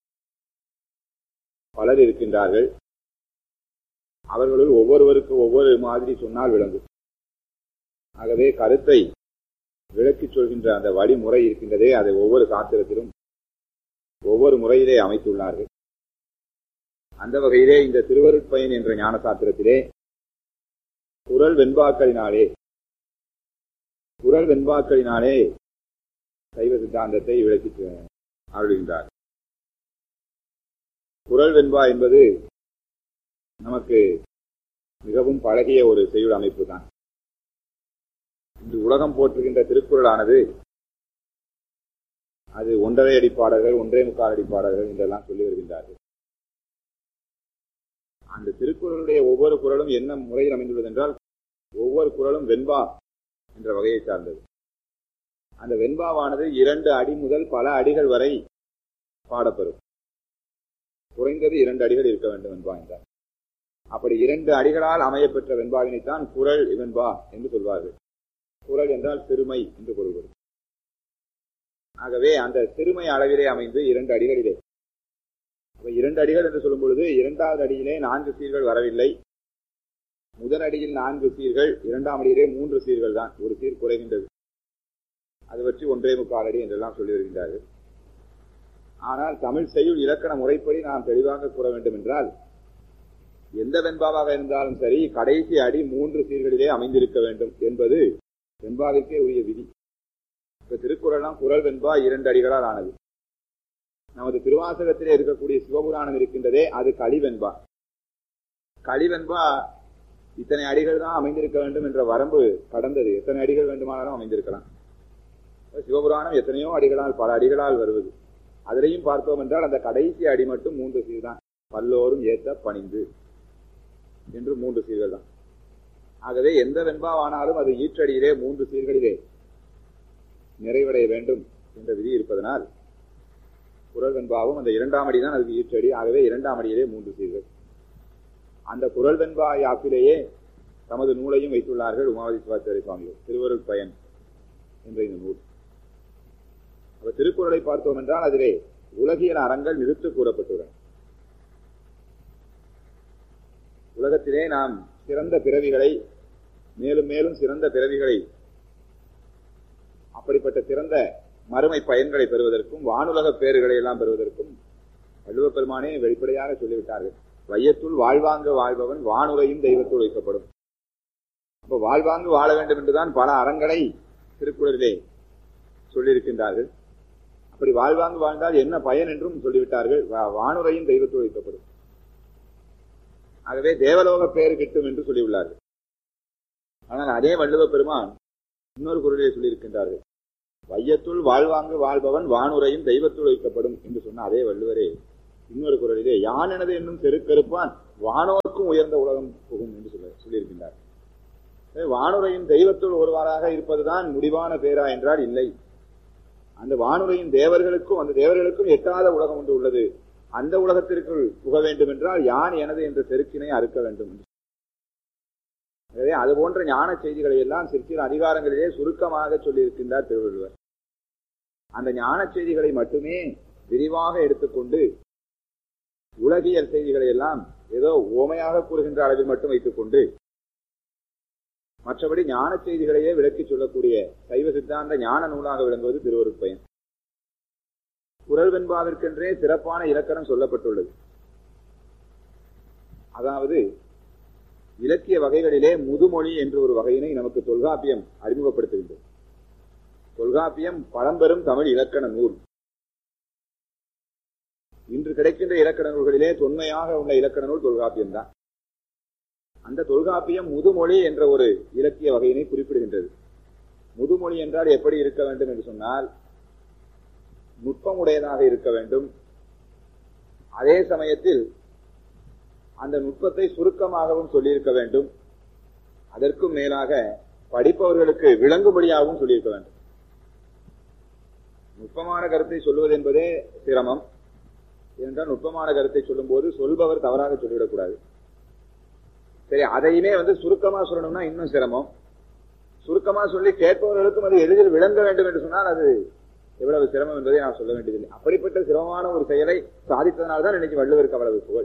பலர் இருக்கின்றார்கள். அவர்களுள் ஒவ்வொருவருக்கு ஒவ்வொரு மாதிரி சொன்னால் விளங்கும். ஆகவே கருத்தை விளக்கிச் சொல்கின்ற அந்த வழிமுறை இருக்கின்றதே, அதை ஒவ்வொரு சாத்திரத்திலும் ஒவ்வொரு முறையிலே அமைத்துள்ளார்கள். அந்த வகையிலே இந்த திருவருட்பயன் என்ற ஞான சாத்திரத்திலே குறள் வெண்பாக்களினாலே சைவ சித்தாந்தத்தை விளக்கி அருள்கின்றார். குறள் வெண்பா என்பது நமக்கு மிகவும் பழகிய ஒரு செய்யுள் அமைப்பு தான். இன்று உலகம் போற்றுகின்ற திருக்குறளானது அது 1.5 அடிப்பாடல்கள், 1.25 அடிப்பாடல்கள் என்றெல்லாம் சொல்லி வருகின்றார்கள். அந்த திருக்குறளுடைய ஒவ்வொரு குறளும் என்ன முறையில் அமைந்துள்ளது என்றால், ஒவ்வொரு குறளும் வெண்பா என்ற வகையை சார்ந்தது. அந்த வெண்பாவானது 2 அடி முதல் பல அடிகள் வரை பாடப்பெறும். குறைந்தது 2 அடிகள் இருக்க வேண்டும் வெண்பா என்றார். அப்படி 2 அடிகளால் அமையப்பெற்ற வெண்பாவினைத்தான் குறள் வெண்பா என்று சொல்வார்கள். குறள் என்றால் சிறுமை என்று பொருள்படும். ஆகவே அந்த சிறுமை அளவிலே அமைந்து 2 அடிகளிலே, 2 அடிகள் என்று சொல்லும் பொழுது 2வது அடியிலே 4 சீர்கள் வரவில்லை. முதல் அடியில் 4 சீர்கள், 2ஆம் அடியிலே 3 சீர்கள் தான், ஒரு சீர் குறைகின்றது. அது பற்றி 1.25 அடி என்றெல்லாம் சொல்லி வருகின்றார்கள். ஆனால் தமிழ் செய்யுள் இலக்கண முறைப்படி நாம் தெளிவாக கூற வேண்டும் என்றால், எந்த வெண்பாவாக இருந்தாலும் சரி கடைசி அடி 3 சீர்களிலே அமைந்திருக்க வேண்டும் என்பது வெண்பாவிற்கே உரிய விதி. இப்ப திருக்குறளாம் குறள் வெண்பா 2 அடிகளால் ஆனது. நமது திருவாசகத்திலே இருக்கக்கூடிய சிவபுராணம் இருக்கின்றதே, அது களிவெண்பா. களிவெண்பா இத்தனை அடிகள் தான் அமைந்திருக்க வேண்டும் என்ற வரம்பு கடந்தது. எத்தனை அடிகள் வேண்டுமானாலும் அமைந்திருக்கலாம். சிவபுராணம் எத்தனையோ அடிகளால், பல அடிகளால் வருவது. அதிலையும் பார்த்தோம் என்றால் அந்த கடைசி அடி மட்டும் 3 சீர் தான். பல்லோரும் ஏத்த பணிந்து என்று 3 சீர்கள் தான். ஆகவே எந்த வெண்பாவானாலும் அது ஈற்றடியிலே 3 சீர்களிலே நிறைவடைய வேண்டும் என்ற விதி இருப்பதனால் குறள் வெண்பாவும் அந்த 2ஆம் அடி தான் அதுக்கு ஈற்றடி. ஆகவே 2ஆம் அடியிலே 3 சீர்கள். அந்த குறள் வெண்பா யாப்பிலேயே தமது நூலையும் வைத்துள்ளார்கள் உமாவதி சிவாச்சாரிய சுவாமிகள். திருவருட்பயன் என்ற இந்த நூல். திருக்குறளை பார்த்தோம் என்றால் அதிலே உலகியல் அறங்கள் நிறுத்து கூறப்பட்டுள்ளன. உலகத்திலே நாம் சிறந்த பிறவிகளை, மேலும் மேலும் சிறந்த பிறவிகளை, அப்படிப்பட்ட சிறந்த மறுமை பயன்களை பெறுவதற்கும் வானுலக பேறுகளை எல்லாம் பெறுவதற்கும் வள்ளுவப் பெருமானே வெளிப்படையாக சொல்லிவிட்டார்கள். வையத்துள் வாழ்வாங்கு வாழ்பவன் வானுரையும் தெய்வத்துள் வைக்கப்படும். அப்ப வாழ்வாங்கு வாழ வேண்டும் என்றுதான் பல அறங்களை திருக்குறளிலே சொல்லியிருக்கின்றார்கள். அப்படி வாழ்வாங்கு வாழ்ந்தால் என்ன பயன் என்றும் சொல்லிவிட்டார்கள். வானுரையும் தெய்வத்துள் வைக்கப்படும். ஆகவே தேவலோக பேறு கிட்டும் என்று சொல்லியுள்ளார்கள். ஆனால் அதே வள்ளுவப் பெருமான் இன்னொரு குறளிலே சொல்லியிருக்கின்றார்கள், வையத்துள் வாழ்வாங்கு வாழ்பவன் வானுரையும் தெய்வத்துள் வைக்கப்படும் என்று சொன்ன அதே வள்ளுவரே இன்னொரு குறளிலே யான் எனது என்னும் செருக்கறுப்பான் வானோர்க்கும் உயர்ந்த உலகம் புகும் என்று சொல்லியிருக்கின்றார். வானுரையின் தெய்வத்துள் ஒருவாறாக இருப்பதுதான் முடிவான பேரா என்றால் இல்லை. அந்த வானுரையின் தேவர்களுக்கும் அந்த தேவர்களுக்கும் எட்டாத உலகம் ஒன்று உள்ளது. அந்த உலகத்திற்குள் புக வேண்டும் என்றால் யான் எனது என்ற செருக்கினை அறுக்க வேண்டும். எனவே அது போன்ற ஞான செய்திகளை எல்லாம் சிற்சில அதிகாரங்களிலே சுருக்கமாக சொல்லியிருக்கின்றார் திருவள்ளுவர். அந்த ஞான செய்திகளை மட்டுமே விரிவாக எடுத்துக்கொண்டு உலகியல் செய்திகளை எல்லாம் ஏதோ ஓமையாக கூறுகின்ற அளவில் மட்டும் வைத்துக் கொண்டு மற்றபடி ஞான செய்திகளையே விளக்கி சொல்லக்கூடிய சைவ சித்தாந்த ஞான நூலாக விளங்குவது திருவருட்பயன். குறள் வெண்பாவிற்கென்றே சிறப்பான இலக்கணம் சொல்லப்பட்டுள்ளது. அதாவது இலக்கிய வகைகளிலே முதுமொழி என்று ஒரு வகையினை நமக்கு தொல்காப்பியம் அறிமுகப்படுத்துகின்றது. தொல்காப்பியம் பழம்பெரும் தமிழ் இலக்கண நூல். இன்று கிடைக்கின்ற இலக்கண நூல்களிலே தொன்மையாக உள்ள இலக்கண நூல் தொல்காப்பியம் தான். அந்த தொல்காப்பியம் முதுமொழி என்ற ஒரு இலக்கிய வகையினை குறிப்பிடுகின்றது. முதுமொழி என்றால் எப்படி இருக்க வேண்டும் என்று சொன்னால் நுட்பமுடையதாக இருக்க வேண்டும். அதே சமயத்தில் அந்த நுட்பத்தை சுருக்கமாகவும் சொல்லியிருக்க வேண்டும். அதற்கும் மேலாக படிப்பவர்களுக்கு விளங்கும்படியாகவும் சொல்லியிருக்க வேண்டும். நுட்பமான கருத்தை சொல்வது என்பதே சிரமம். ஏனென்றால் நுட்பமான கருத்தை சொல்லும் போது சொல்பவர் தவறாக சொல்லிவிடக்கூடாது. சரி, அதையுமே சுருக்கமா சொல்லணும்னா இன்னும் சிரமம். சுருக்கமா சொல்லி கேட்பவர்களுக்கும் அது எளிதில் விளங்க வேண்டும் என்று சொன்னால் அது எவ்வளவு சிரமம் என்பதை நான் சொல்ல வேண்டியதில்லை. அப்படிப்பட்ட சிரமமான ஒரு செயலை சாதித்ததனால்தான் இன்னைக்கு வள்ளுவருக்கு அவ்வளவு புகழ்.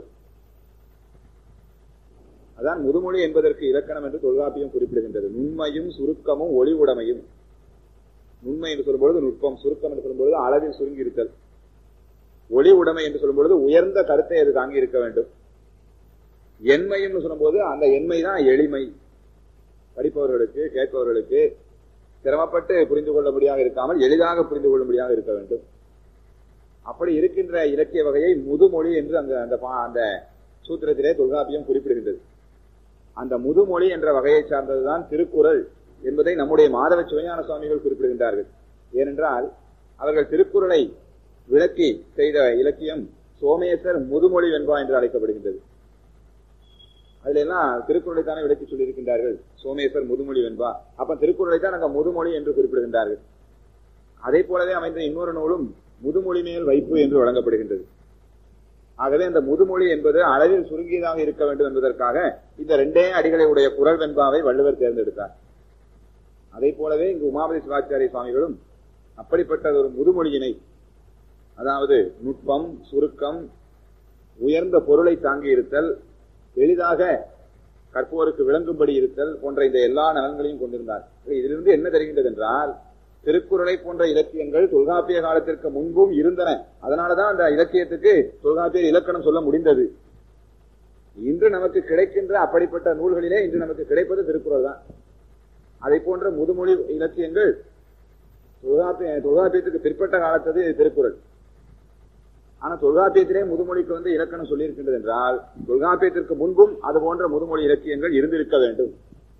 அதான் முதுமொழி என்பதற்கு இலக்கணம் என்று தொல்காப்பியம் குறிப்பிடுகின்றது. நுண்மையும் சுருக்கமும் ஒளி உடைமையும். நுண்மை என்று சொல்லும்பொழுது நுட்பம், சுருக்கம் என்று சொல்லும்பொழுது அளவில் சுருங்கி இருத்தல், ஒளி உடைமை என்று சொல்லும்பொழுது உயர்ந்த கருத்தை அது தாங்கி இருக்க வேண்டும். எண்மையும் சொல்லும்போது அந்த எண்மை தான் எளிமை. படிப்பவர்களுக்கு கேட்பவர்களுக்கு சிரமப்பட்டு புரிந்து கொள்ளும்படியாக இருக்காமல் எளிதாக புரிந்து கொள்ளும்படியாக இருக்க வேண்டும். அப்படி இருக்கின்ற இலக்கிய வகையை முதுமொழி என்று அந்த சூத்திரத்திலே தொல்காப்பியம் குறிப்பிடுகின்றது. அந்த முதுமொழி என்ற வகையை சார்ந்ததுதான் திருக்குறள் என்பதை நம்முடைய மாதவ சிவஞான சுவாமிகள் குறிப்பிடுகின்றார்கள். ஏனென்றால் அவர்கள் திருக்குறளை விளக்கி செய்த இலக்கியம் சோமேசர் முதுமொழி வெண்பா என்று அழைக்கப்படுகின்றது. அதுல எல்லாம் திருக்குறளைத்தானே விளக்கி சொல்லியிருக்கின்றார்கள். சோமேசர் முதுமொழி வெண்பா. அப்ப திருக்குறளைத்தான் அங்க முதுமொழி என்று குறிப்பிடுகின்றார்கள். அதே போலவே அமைந்த இன்னொரு நூலும் முதுமொழி மேல் வைப்பு என்று வழங்கப்படுகின்றது. ஆகவே அந்த முதுமொழி என்பது அளவில் சுருங்கியதாக இருக்க வேண்டும் என்பதற்காக இந்த இரண்டே அடிகளை உடைய குறள் வெண்பாவை வள்ளுவர் தேர்ந்தெடுத்தார். அதே போலவே இங்கு உமாபதி சிவாச்சாரிய சுவாமிகளும் அப்படிப்பட்ட ஒரு முதுமொழியினை, அதாவது நுட்பம், சுருக்கம், உயர்ந்த பொருளை தாங்கி இருத்தல், எளிதாக கற்போருக்கு விளங்கும்படி இருத்தல் போன்ற இந்த எல்லா நலன்களையும் கொண்டிருந்தார். இதிலிருந்து என்ன தெரிகின்றது என்றால் திருக்குறளை போன்ற இலக்கியங்கள் தொல்காப்பிய காலத்திற்கு முன்பும் இருந்தன. அதனாலதான் அந்த இலக்கியத்துக்கு தொல்காப்பியர் இலக்கணம் சொல்ல முடிந்தது. இன்று நமக்கு கிடைக்கின்ற அப்படிப்பட்ட நூல்களிலே இன்று நமக்கு கிடைப்பது திருக்குறள் தான். அதை போன்ற முதுமொழி இலக்கியங்கள் தொல்காப்பியத்துக்கு பிற்பட்ட காலத்தது திருக்குறள். ஆனா தொல்காப்பியத்திலே முதுமொழிக்கு இலக்கணம் சொல்லியிருக்கின்றது என்றால் தொல்காப்பியத்திற்கு முன்பும் அது போன்ற முதுமொழி இலக்கியங்கள் இருந்திருக்க வேண்டும்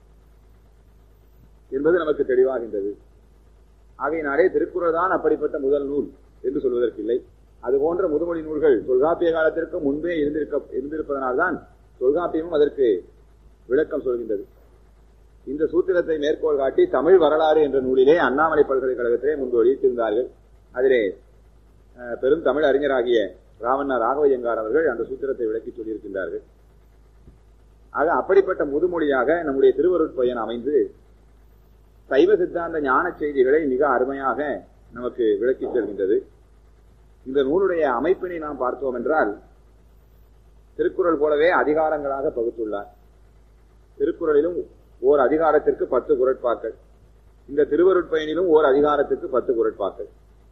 என்பது நமக்கு தெளிவாகின்றது. ஆகையினாலே திருக்குறள் தான் அப்படிப்பட்ட முதல் நூல் என்று சொல்வதற்கில்லை. அது போன்ற முதுமொழி நூல்கள் தொல்காப்பிய காலத்திற்கு முன்பே இருந்திருப்பதனால்தான் தொல்காப்பியமும் அதற்கு விளக்கம் சொல்கின்றது. இந்த சூத்திரத்தை மேற்கோள் காட்டி தமிழ் வரலாறு என்ற நூலிலே அண்ணாமலை பல்கலைக்கழகத்திலே முன்பு வெளியிட்டிருந்தார்கள். அதிலே பெரும் தமிழ் அறிஞராகிய ராவண்ணா ராகவையங்கார் அவர்கள் அந்த சூத்திரத்தை விளக்கி சொல்லியிருக்கின்றார்கள். ஆக அப்படிப்பட்ட முதுமொழியாக நம்முடைய திருவருட்பயன் அமைந்து சைவ சித்தாந்த ஞான செய்திகளை மிக அருமையாக நமக்கு விளக்கி செல்கின்றது. இந்த நூலுடைய அமைப்பினை நாம் பார்த்தோம் என்றால் திருக்குறள் போலவே அதிகாரங்களாக பகுத்துள்ளார். திருக்குறளிலும் ஓர் அதிகாரத்திற்கு 10 குறட்பாக்கள், இந்த திருவருட்பயனிலும் ஓர் அதிகாரத்திற்கு 10 குறட்பாக்கள்.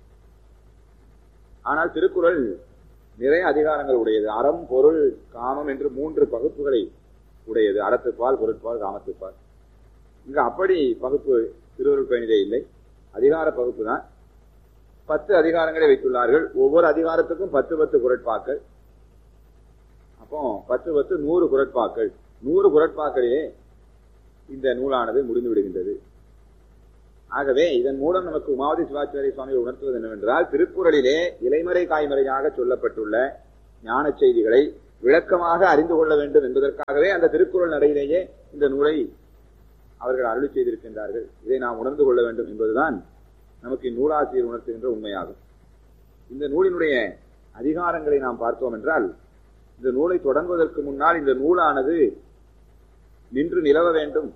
ஆனால் திருக்குறள் நிறைய அதிகாரங்கள் உடையது. அறம், பொருள், காமம் என்று 3 பகுப்புகளை உடையது. அறத்துப்பால், பொருட்பால், காமத்துப்பால். இங்கு அப்படி பகுப்பு திருவருட்பயனிலே இல்லை, அதிகார பகுப்பு தான். 10 அதிகாரங்களை வைத்துள்ளார்கள். ஒவ்வொரு அதிகாரத்துக்கும் 10 குறட்பாக்கள். அப்போ 10 100 குறட்பாக்கள். 100 குறட்பாக்களிலே இந்த நூலானது முடிந்து விடுகின்றது. ஆகவே இதன் மூலம் நமக்கு உமாவதி சிவாச்சாரிய சுவாமிகள் உணர்த்துவது என்னவென்றால் திருக்குறளிலே இலைமறை காய்மறையாக சொல்லப்பட்டுள்ள ஞான செய்திகளை விளக்கமாக அறிந்து கொள்ள வேண்டும் என்பதற்காகவே அந்த திருக்குறள் நடையிலேயே இந்த நூலை அவர்கள் அருளி செய்திருக்கின்றார்கள். இதை நாம் உணர்ந்து கொள்ள வேண்டும் என்பதுதான் நமக்கு இந்நூலாசிரியர் உணர்த்துகின்ற உண்மையாகும். இந்த நூலினுடைய அதிகாரங்களை நாம் பார்த்தோம் என்றால், இந்த நூலை தொடங்குவதற்கு முன்னால் இந்த நூலானது நின்று நிலவ வேண்டும்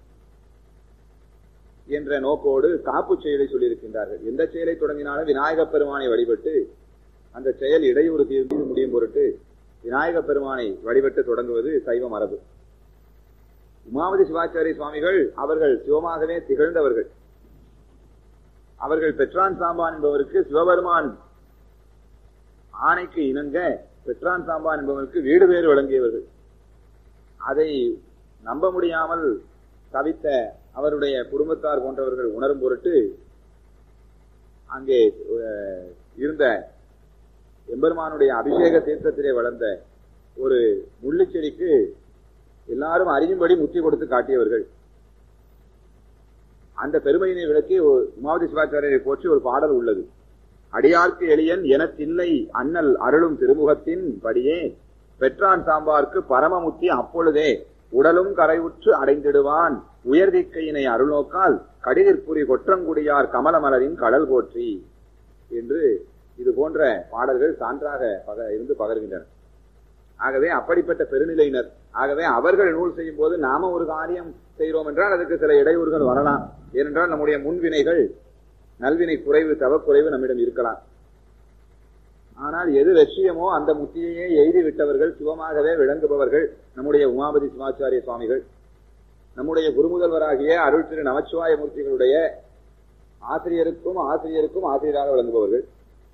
என்ற நோக்கோடு காப்பு செயலை சொல்லியிருக்கின்றார்கள். எந்த செயலை தொடங்கினாலும் விநாயகப் பெருமானை வழிபட்டு அந்த செயல் இடையூறு தீர்ந்து முடியும் பொருட்டு விநாயகப் பெருமானை வழிபட்டு தொடங்குவது சைவ மரபு. உமாபதி சிவாச்சாரிய சுவாமிகள் அவர்கள் சிவமாகவே திகழ்ந்தவர்கள். அவர்கள் பெற்றான் சாம்பான் என்பவருக்கு சிவபெருமான் ஆணைக்கு இணங்க பெற்றான் சாம்பான் என்பவருக்கு வீடு பேறு வழங்கியவர்கள். அதை நம்ப முடியாமல் தவித்த அவருடைய குடும்பத்தார் போன்றவர்கள் உணரும் பொருட்டு அங்கே இருந்த எம்பெருமானுடைய அபிஷேக தீர்த்தத்திலே வளர்ந்த ஒரு முள்ளிச்செடிக்கு எல்லாரும் அறியும்படி முத்தி கொடுத்து காட்டியவர்கள். அந்த பெருமையினை விளக்கி உமாவதி சிவாச்சாரியரை போற்றி ஒரு பாடல் உள்ளது. அடியார்க்கு எளியன் எனத்தில்லை அண்ணல் அருளும் திருமுகத்தின் படியே பெற்றான் சாம்பார்க்கு பரமமுத்தி அப்பொழுதே உடலும் கரைவுற்று அடைந்திடுவான் உயர்திக்கையினை அருள்நோக்கால் கடிதிற்புரி கொற்றங்குடியார் கமலமலரின் கடல் போற்றி என்று இது போன்ற பாடல்கள் சான்றாக இருந்து பகர்கின்றன. ஆகவே அப்படிப்பட்ட பெருநிலையினர். ஆகவே அவர்கள் நூல் செய்யும் போது நாம ஒரு காரியம் செய்கிறோம் என்றால் அதுக்கு சில இடையூறுகள் வரலாம். ஏனென்றால் நம்முடைய முன்வினைகள் நல்வினை குறைவு தவக்குறைவு நம்மிடம் இருக்கலாம். ஆனால் எது லட்சியமோ அந்த முத்தியையே எய்தி விட்டவர்கள் சிவமாகவே விளங்குபவர்கள் நம்முடைய உமாபதி சிவாச்சாரிய சுவாமிகள். நம்முடைய குருமுதல்வராகிய அருள் திரு நமச்சிவாய மூர்த்திகளுடைய ஆசிரியருக்கும் ஆசிரியராக விளங்குபவர்கள்.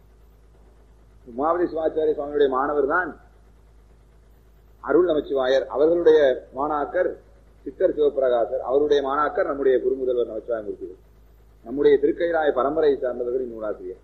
உமாபதி சிவாச்சாரிய சுவாமியுடைய மாணவர் தான் அருள் நமச்சிவாயர். அவர்களுடைய மாணாக்கர் சித்தர் சிவபிரகாசர். அவருடைய மாணாக்கர் நம்முடைய குருமுதல்வர் நமச்சிவாய மூர்த்திகள். நம்முடைய திருக்கைலாய பரம்பரையை சார்ந்தவர்கள் நூலாசிரியர்.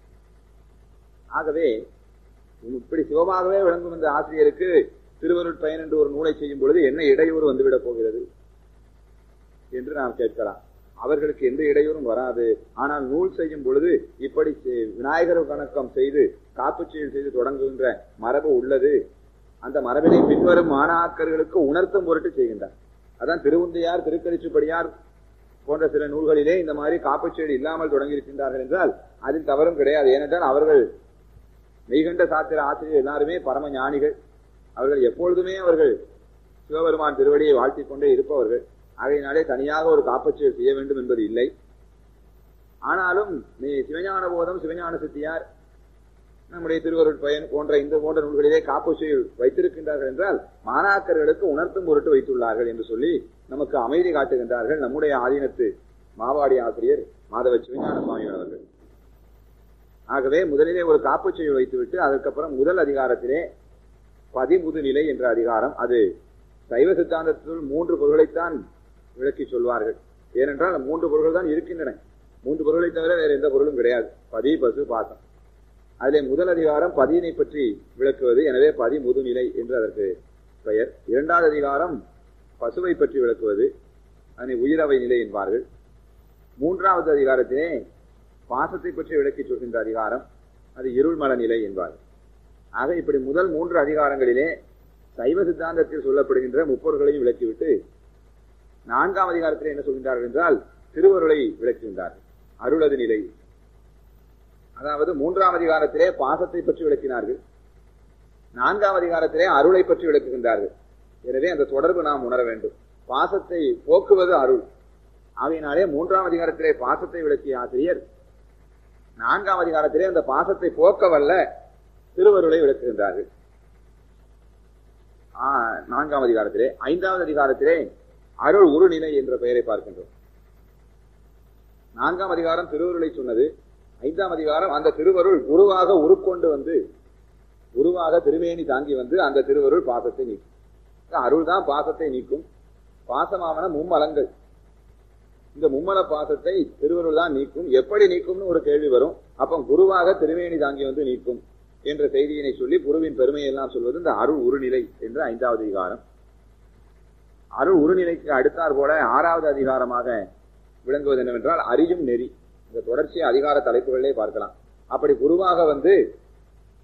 ஆகவே இப்படி சிவமாகவே விளங்கும் இந்த ஆசிரியருக்கு திருவருட்பயன் என்று ஒரு நூலை செய்யும் பொழுது என்ன இடையூறு வந்துவிடப் போகிறது என்று நாம் கேட்கலாம். அவர்களுக்கு எந்த இடையூறும் வராது. ஆனால் நூல் செய்யும் பொழுது இப்படி விநாயகர் வணக்கம் செய்து காப்புச் செயல் செய்து தொடங்குகின்ற மரபு உள்ளது. அந்த மரபினை பின்வரும் மாணாக்கர்களுக்கு உணர்த்தும் பொருட்டு செய்கின்றார். அதான் திருவுந்தையார் திருக்கரிச்சுப்படியார் போன்ற சில நூல்களிலே இந்த மாதிரி காப்புச் செயல் இல்லாமல் தொடங்கியிருக்கின்றார்கள் என்றால் அதில் தவறும் கிடையாது. ஏனென்றால் அவர்கள் மெய்கண்ட சாத்திர ஆசிரியர் எல்லாருமே பரம ஞானிகள். அவர்கள் எப்பொழுதுமே அவர்கள் சிவபெருமான் திருவடியை வாழ்த்திக் கொண்டே இருப்பவர்கள். ஆகையினாலே தனியாக ஒரு காப்புச்செயல் செய்ய வேண்டும் என்பது இல்லை. ஆனாலும் சிவஞான போதம் சிவஞான சித்தியார் நம்முடைய திருவருட்பயன் போன்ற இந்த போன்ற நூல்களிலே காப்புச்செயல் வைத்திருக்கின்றார்கள் என்றால் மாணாக்கர்களுக்கு உணர்த்தும் பொருட்டு வைத்துள்ளார்கள் என்று சொல்லி நமக்கு அமைதி காட்டுகின்றார்கள் நம்முடைய ஆதீனத்து மாவாடி ஆசிரியர் மாதவ சிவஞான சுவாமி அவர்கள். ஆகவே முதலிலே ஒரு காப்புச்செயல் வைத்துவிட்டு அதற்கப்புறம் முதல் அதிகாரத்திலே பதிமுது நிலை என்ற அதிகாரம், அது சைவ சித்தாந்தத்தில் 3 பொருள்களைத்தான் விளக்கி சொல்வார்கள். ஏனென்றால் 3 பொருள்கள் தான் இருக்கின்றன. 3 பொருள்களை தவிர வேற எந்த பொருளும் கிடையாது. பதி, பசு, பாசம். அதிலே முதல் அதிகாரம் பதியினை பற்றி விளக்குவது. எனவே பதிமுது நிலை என்று அதற்கு பெயர். 2வது அதிகாரம் பசுவை பற்றி விளக்குவது. அதனை உயிரவை நிலை என்பார்கள். 3வது அதிகாரத்திலே பாசத்தை பற்றி விளக்கி சொல்கின்ற அதிகாரம், அது இருள்மல நிலை என்பார்கள். ஆக இப்படி முதல் 3 அதிகாரங்களிலே சைவ சித்தாந்தத்தில் சொல்லப்படுகின்ற முப்பொருள்களையும் விளக்கிவிட்டு 4ஆம் அதிகாரத்தில் என்ன சொல்கின்றார்கள் என்றால் திருவருளை விளக்குகின்றார்கள். அருளது நிலை. அதாவது 3ஆம் அதிகாரத்திலே பாசத்தை பற்றி விளக்கினார்கள். 4ஆம் அதிகாரத்திலே அருளை பற்றி விளக்குகின்றார்கள். எனவே அந்த தொடர்பு நாம் உணர வேண்டும். பாசத்தை போக்குவது அருள். ஆகையினாலே 3ஆம் அதிகாரத்திலே பாசத்தை விளக்கிய ஆசிரியர் 4ஆம் அதிகாரத்திலே அந்த பாசத்தை போக்கவல்ல திருவருளை விளக்குகின்றார்கள். 4ஆம் அதிகாரத்திலே. 5வது அதிகாரத்திலே அருள் உருநிலை என்ற பெயரை பார்க்கின்றோம். 4ஆம் அதிகாரம் திருவருளை சொன்னது. 5ஆம் அதிகாரம் அந்த திருவருள் குருவாக உருக்கொண்டு வந்து குருவாக திருமேனி தாங்கி வந்து அந்த திருவருள் பாசத்தை நீக்கும். அருள் தான் பாசத்தை நீக்கும். பாசமாவன மும்மலங்கள். இந்த மும்மல பாசத்தை திருவருள் தான் நீக்கும். எப்படி நீக்கும்னு ஒரு கேள்வி வரும். அப்ப குருவாக திருமேனி தாங்கி வந்து நீக்கும் என்ற செய்தியினை சொல்லி குருவின் பெருமையெல்லாம் சொல்வது இந்த அருள் உருநிலை என்ற 5வது அதிகாரம். அருள் உருநிலைக்கு அடுத்தார் போல 6வது அதிகாரமாக விளங்குவது என்னவென்றால் அறியும் நெறி. இந்த தொடர்ச்சி அதிகார தலைப்புகளிலே பார்க்கலாம். அப்படி குருவாக வந்து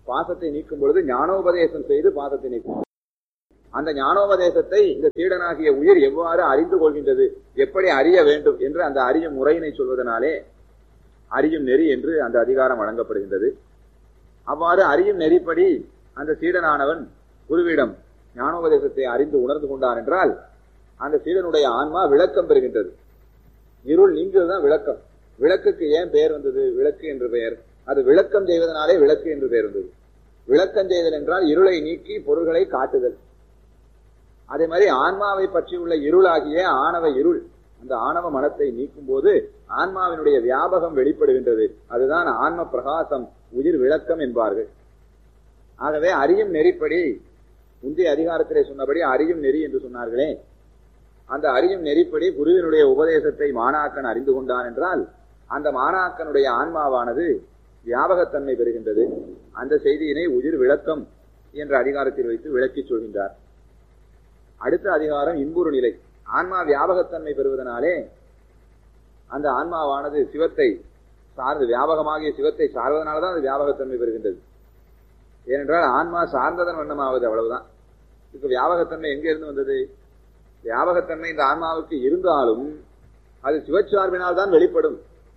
பாசத்தை நீக்கும் பொழுது ஞானோபதேசம் செய்து பாசத்தை நீக்கும். அந்த ஞானோபதேசத்தை இந்த சீடனாகிய உயிர் எவ்வாறு அறிந்து கொள்கின்றது, எப்படி அறிய வேண்டும் என்று அந்த அறியும் முறையினை சொல்வதனாலே அறியும் நெறி என்று அந்த அதிகாரம் வழங்கப்படுகின்றது. அவ்வாறு அறியும் நெறிப்படி அந்த சீடனானவன் குருவிடம் ஞானோபதேசத்தை அறிந்து உணர்ந்து கொண்டான் என்றால் அந்த சீடனுடைய ஆன்மா விளக்கம் பெறுகின்றது. இருள் நீங்குவதுதான் விளக்கம். விளக்குக்கு ஏன் பெயர் வந்தது? விளக்கு என்று பெயர். அது விளக்கம் செய்வதனாலே விளக்கு என்று பெயர் வந்தது. விளக்கம் செய்தல் என்றால் இருளை நீக்கி பொருள்களை காட்டுதல். அதே மாதிரி ஆன்மாவை பற்றி உள்ள இருளாகிய ஆணவ இருள், அந்த ஆணவ மனத்தை நீக்கும் போது ஆன்மாவினுடைய வியாபகம் வெளிப்படுகின்றது. அதுதான் ஆன்ம பிரகாசம், உயிர் விளக்கம் என்பார்கள். ஆகவே அறியும் நெறிப்படி முந்தைய அதிகாரத்திலே சொன்னபடி அறியும் நெறி என்று சொன்னார்களே, அந்த அறியும் நெறிப்படி குருவினுடைய உபதேசத்தை மாணாக்கன் அறிந்து கொண்டான் என்றால் அந்த மாணாக்கனுடைய ஆன்மாவானது வியாபகத்தன்மை பெறுகின்றது. அந்த செய்தியினை உயிர் விளக்கம் என்ற அதிகாரத்தில் வைத்து விளக்கி சொல்கின்றார். அடுத்த அதிகாரம் இன்புறு நிலை. ஆன்மா வியாபகத்தன்மை பெறுவதனாலே அந்த ஆன்மாவானது சிவத்தை சார்ந்து, வியாபகமாகிய சிவத்தை சார்வதனால்தான் அது வியாபகத்தன்மை பெறுகின்றது. ஏனென்றால் ஆன்மா சார்ந்ததன் வண்ணமாவது, அவ்வளவுதான். இப்ப வியாபகத்தன்மை எங்க இருந்து வந்தது? வியாபகத்தன்மை இந்த ஆன்மாவுக்கு இருந்தாலும் அது சிவச்சார்பினால் தான் வெளிப்படும்.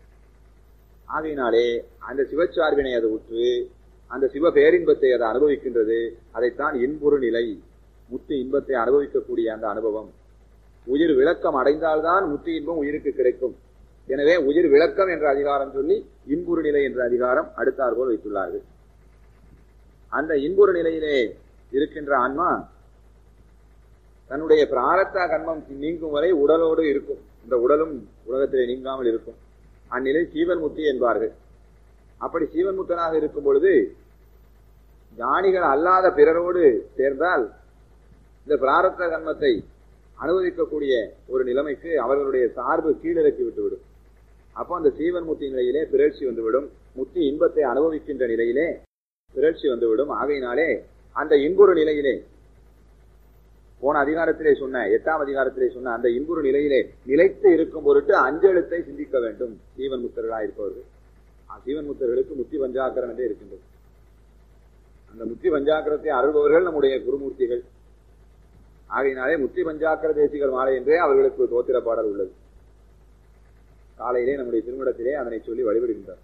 ஆகையினாலே அந்த சிவச்சார்பினை அது உற்று அந்த சிவ பேரின்பத்தை அது அனுபவிக்கின்றது. அதைத்தான் இன்புறு நிலை, முத்தி இன்பத்தை அனுபவிக்கக்கூடிய அந்த அனுபவம். உயிர் விளக்கம் அடைந்தால்தான் முத்தி இன்பம் உயிருக்கு கிடைக்கும். எனவே உயிர் விளக்கம் என்ற அதிகாரம் சொல்லி இன்புறு நிலை என்ற அதிகாரம் அடுத்தாற்போல் வைத்துள்ளார்கள். அந்த இன்புறு நிலையிலே இருக்கின்ற ஆன்மா தன்னுடைய பிராரத்த கர்மம் நீங்கும் வரை உடலோடு இருக்கும். இந்த உடலும் உலகத்திலே நீங்காமல் இருக்கும். அந்நிலை சீவன் முத்தி என்பார்கள். அப்படி சீவன் முத்தனாக இருக்கும் பொழுது ஞானிகள் அல்லாத பிறரோடு சேர்ந்தால் இந்த பிராரத்த கர்மத்தை அனுபவிக்கக்கூடிய ஒரு நிலைமைக்கு அவர்களுடைய சார்பு கீழிறக்கி விட்டுவிடும். அப்போ அந்த சீவன் முத்தி நிலையிலே பிறழ்ச்சி வந்துவிடும். முத்தி இன்பத்தை அனுபவிக்கின்ற நிலையிலே பிறழ்ச்சி வந்துவிடும். ஆகையினாலே அந்த இன்புறு நிலையிலே போன அதிகாரத்திலே சொன்ன 8ஆம் அதிகாரத்திலே சொன்ன அந்த இன்புறு நிலையிலே நிலைத்து இருக்கும் பொருட்டு அஞ்செழுத்தை சிந்திக்க வேண்டும் சீவன் முத்தர்களாக இருப்பவர்கள். சீவன் முத்தர்களுக்கு முத்தி பஞ்சாக்கரம் என்றே இருக்கின்றது. அந்த முத்தி பஞ்சாக்கரத்தை அருள்பவர்கள் நம்முடைய குருமூர்த்திகள். ஆகையினாலே முத்தி பஞ்சாக்கர தேசிகர் மாலை என்றே அவர்களுக்கு தோத்திர பாடல் உள்ளது. காலையிலே நம்முடைய திருமணத்திலே அதனை சொல்லி வழிபடுகின்றார்.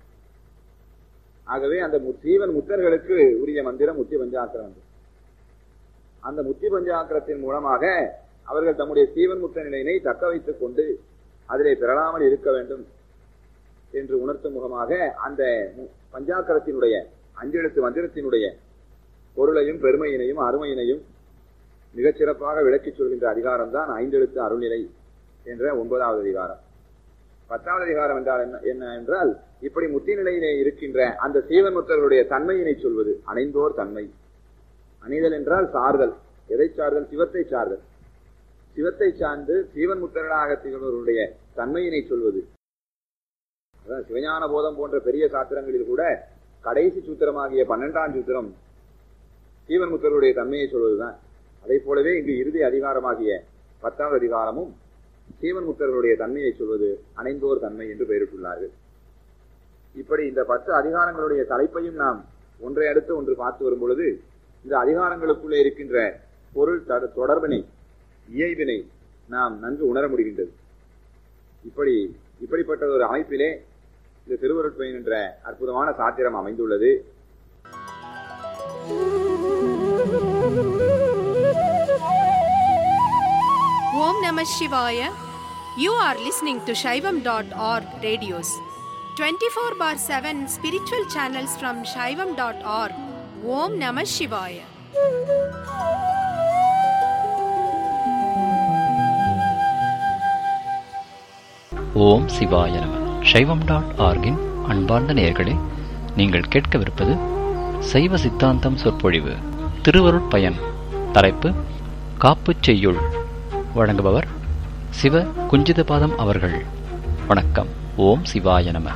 ஆகவே அந்த சீவன் முத்தர்களுக்கு உரிய மந்திரம் முத்தி பஞ்சாக்கரம். அந்த முத்தி பஞ்சாக்கரத்தின் மூலமாக அவர்கள் தம்முடைய சீவன் முத்த நிலையினை தக்க வைத்துக் கொண்டு அதிலே பெறலாமல் இருக்க வேண்டும் என்று உணர்த்தும் முகமாக அந்த பஞ்சாக்கரத்தினுடைய அஞ்செழுத்து மந்திரத்தினுடைய பொருளையும் பெருமையினையும் அருமையினையும் மிகச் சிறப்பாக விளக்கிச் சொல்கின்ற அதிகாரம் தான் 5 அருள்நிலை என்ற 9வது அதிகாரம். 10வது அதிகாரம் என்றால் என்ன என்றால், இப்படி முத்தி நிலையிலே இருக்கின்ற அந்த சீவன் முத்தர்களுடைய தன்மையினை சொல்வது. அணைந்தோர் தன்மை. அணிதல் என்றால் சார்தல். எதை சார்தல்? சிவத்தை சார்தல். சிவத்தை சார்ந்து சீவன் முத்தர்களாக திகழ்வர்களுடைய தன்மையினை சொல்வது. அதான் சிவஞான போதம் போன்ற பெரிய சாத்திரங்களில் கூட கடைசி சூத்திரமாகிய 12ஆம் சூத்திரம் சீவன் முத்தர்களுடைய தன்மையை சொல்வதுதான். அதை போலவே இங்கு இறுதி அதிகாரமாகிய 10வது அதிகாரமும் சீவன் முத்தர்களுடைய தன்மையை சொல்வது அணைந்தோர் தன்மை என்று பெயரிட்டுள்ளார்கள். இப்படி இந்த 10 அதிகாரங்களுடைய தலைப்பையும் நாம் ஒன்றை அடுத்து ஒன்று பார்த்து வரும் பொழுது இந்த அதிகாரங்களுக்குள்ளே இருக்கின்ற பொருள் தொடர்பினை, இயல்பினை நாம் நன்கு உணர முடிகின்றது. இப்படிப்பட்ட ஒரு அமைப்பிலே இந்த திருவருட்பயன் என்ற அற்புதமான சாத்திரம் அமைந்துள்ளது. ஓம் நம சிவாய. You are listening to Shaivam.org radios. 24/7 spiritual channels from Shaivam.org. Om Namah Shivaya. ஓம் சிவாய நம. Shaivam.org-இன் அன்பார்ந்த நேயர்களே, நீங்கள் கேட்கவிருப்பது சைவ சித்தாந்தம் சொற்பொழிவு. திருவருட்பயன். தலைப்பு காப்புச் செய்யுள். வழங்குபவர் சிவ குஞ்சிதபாதம் அவர்கள். வணக்கம். ஓம் சிவாய நம.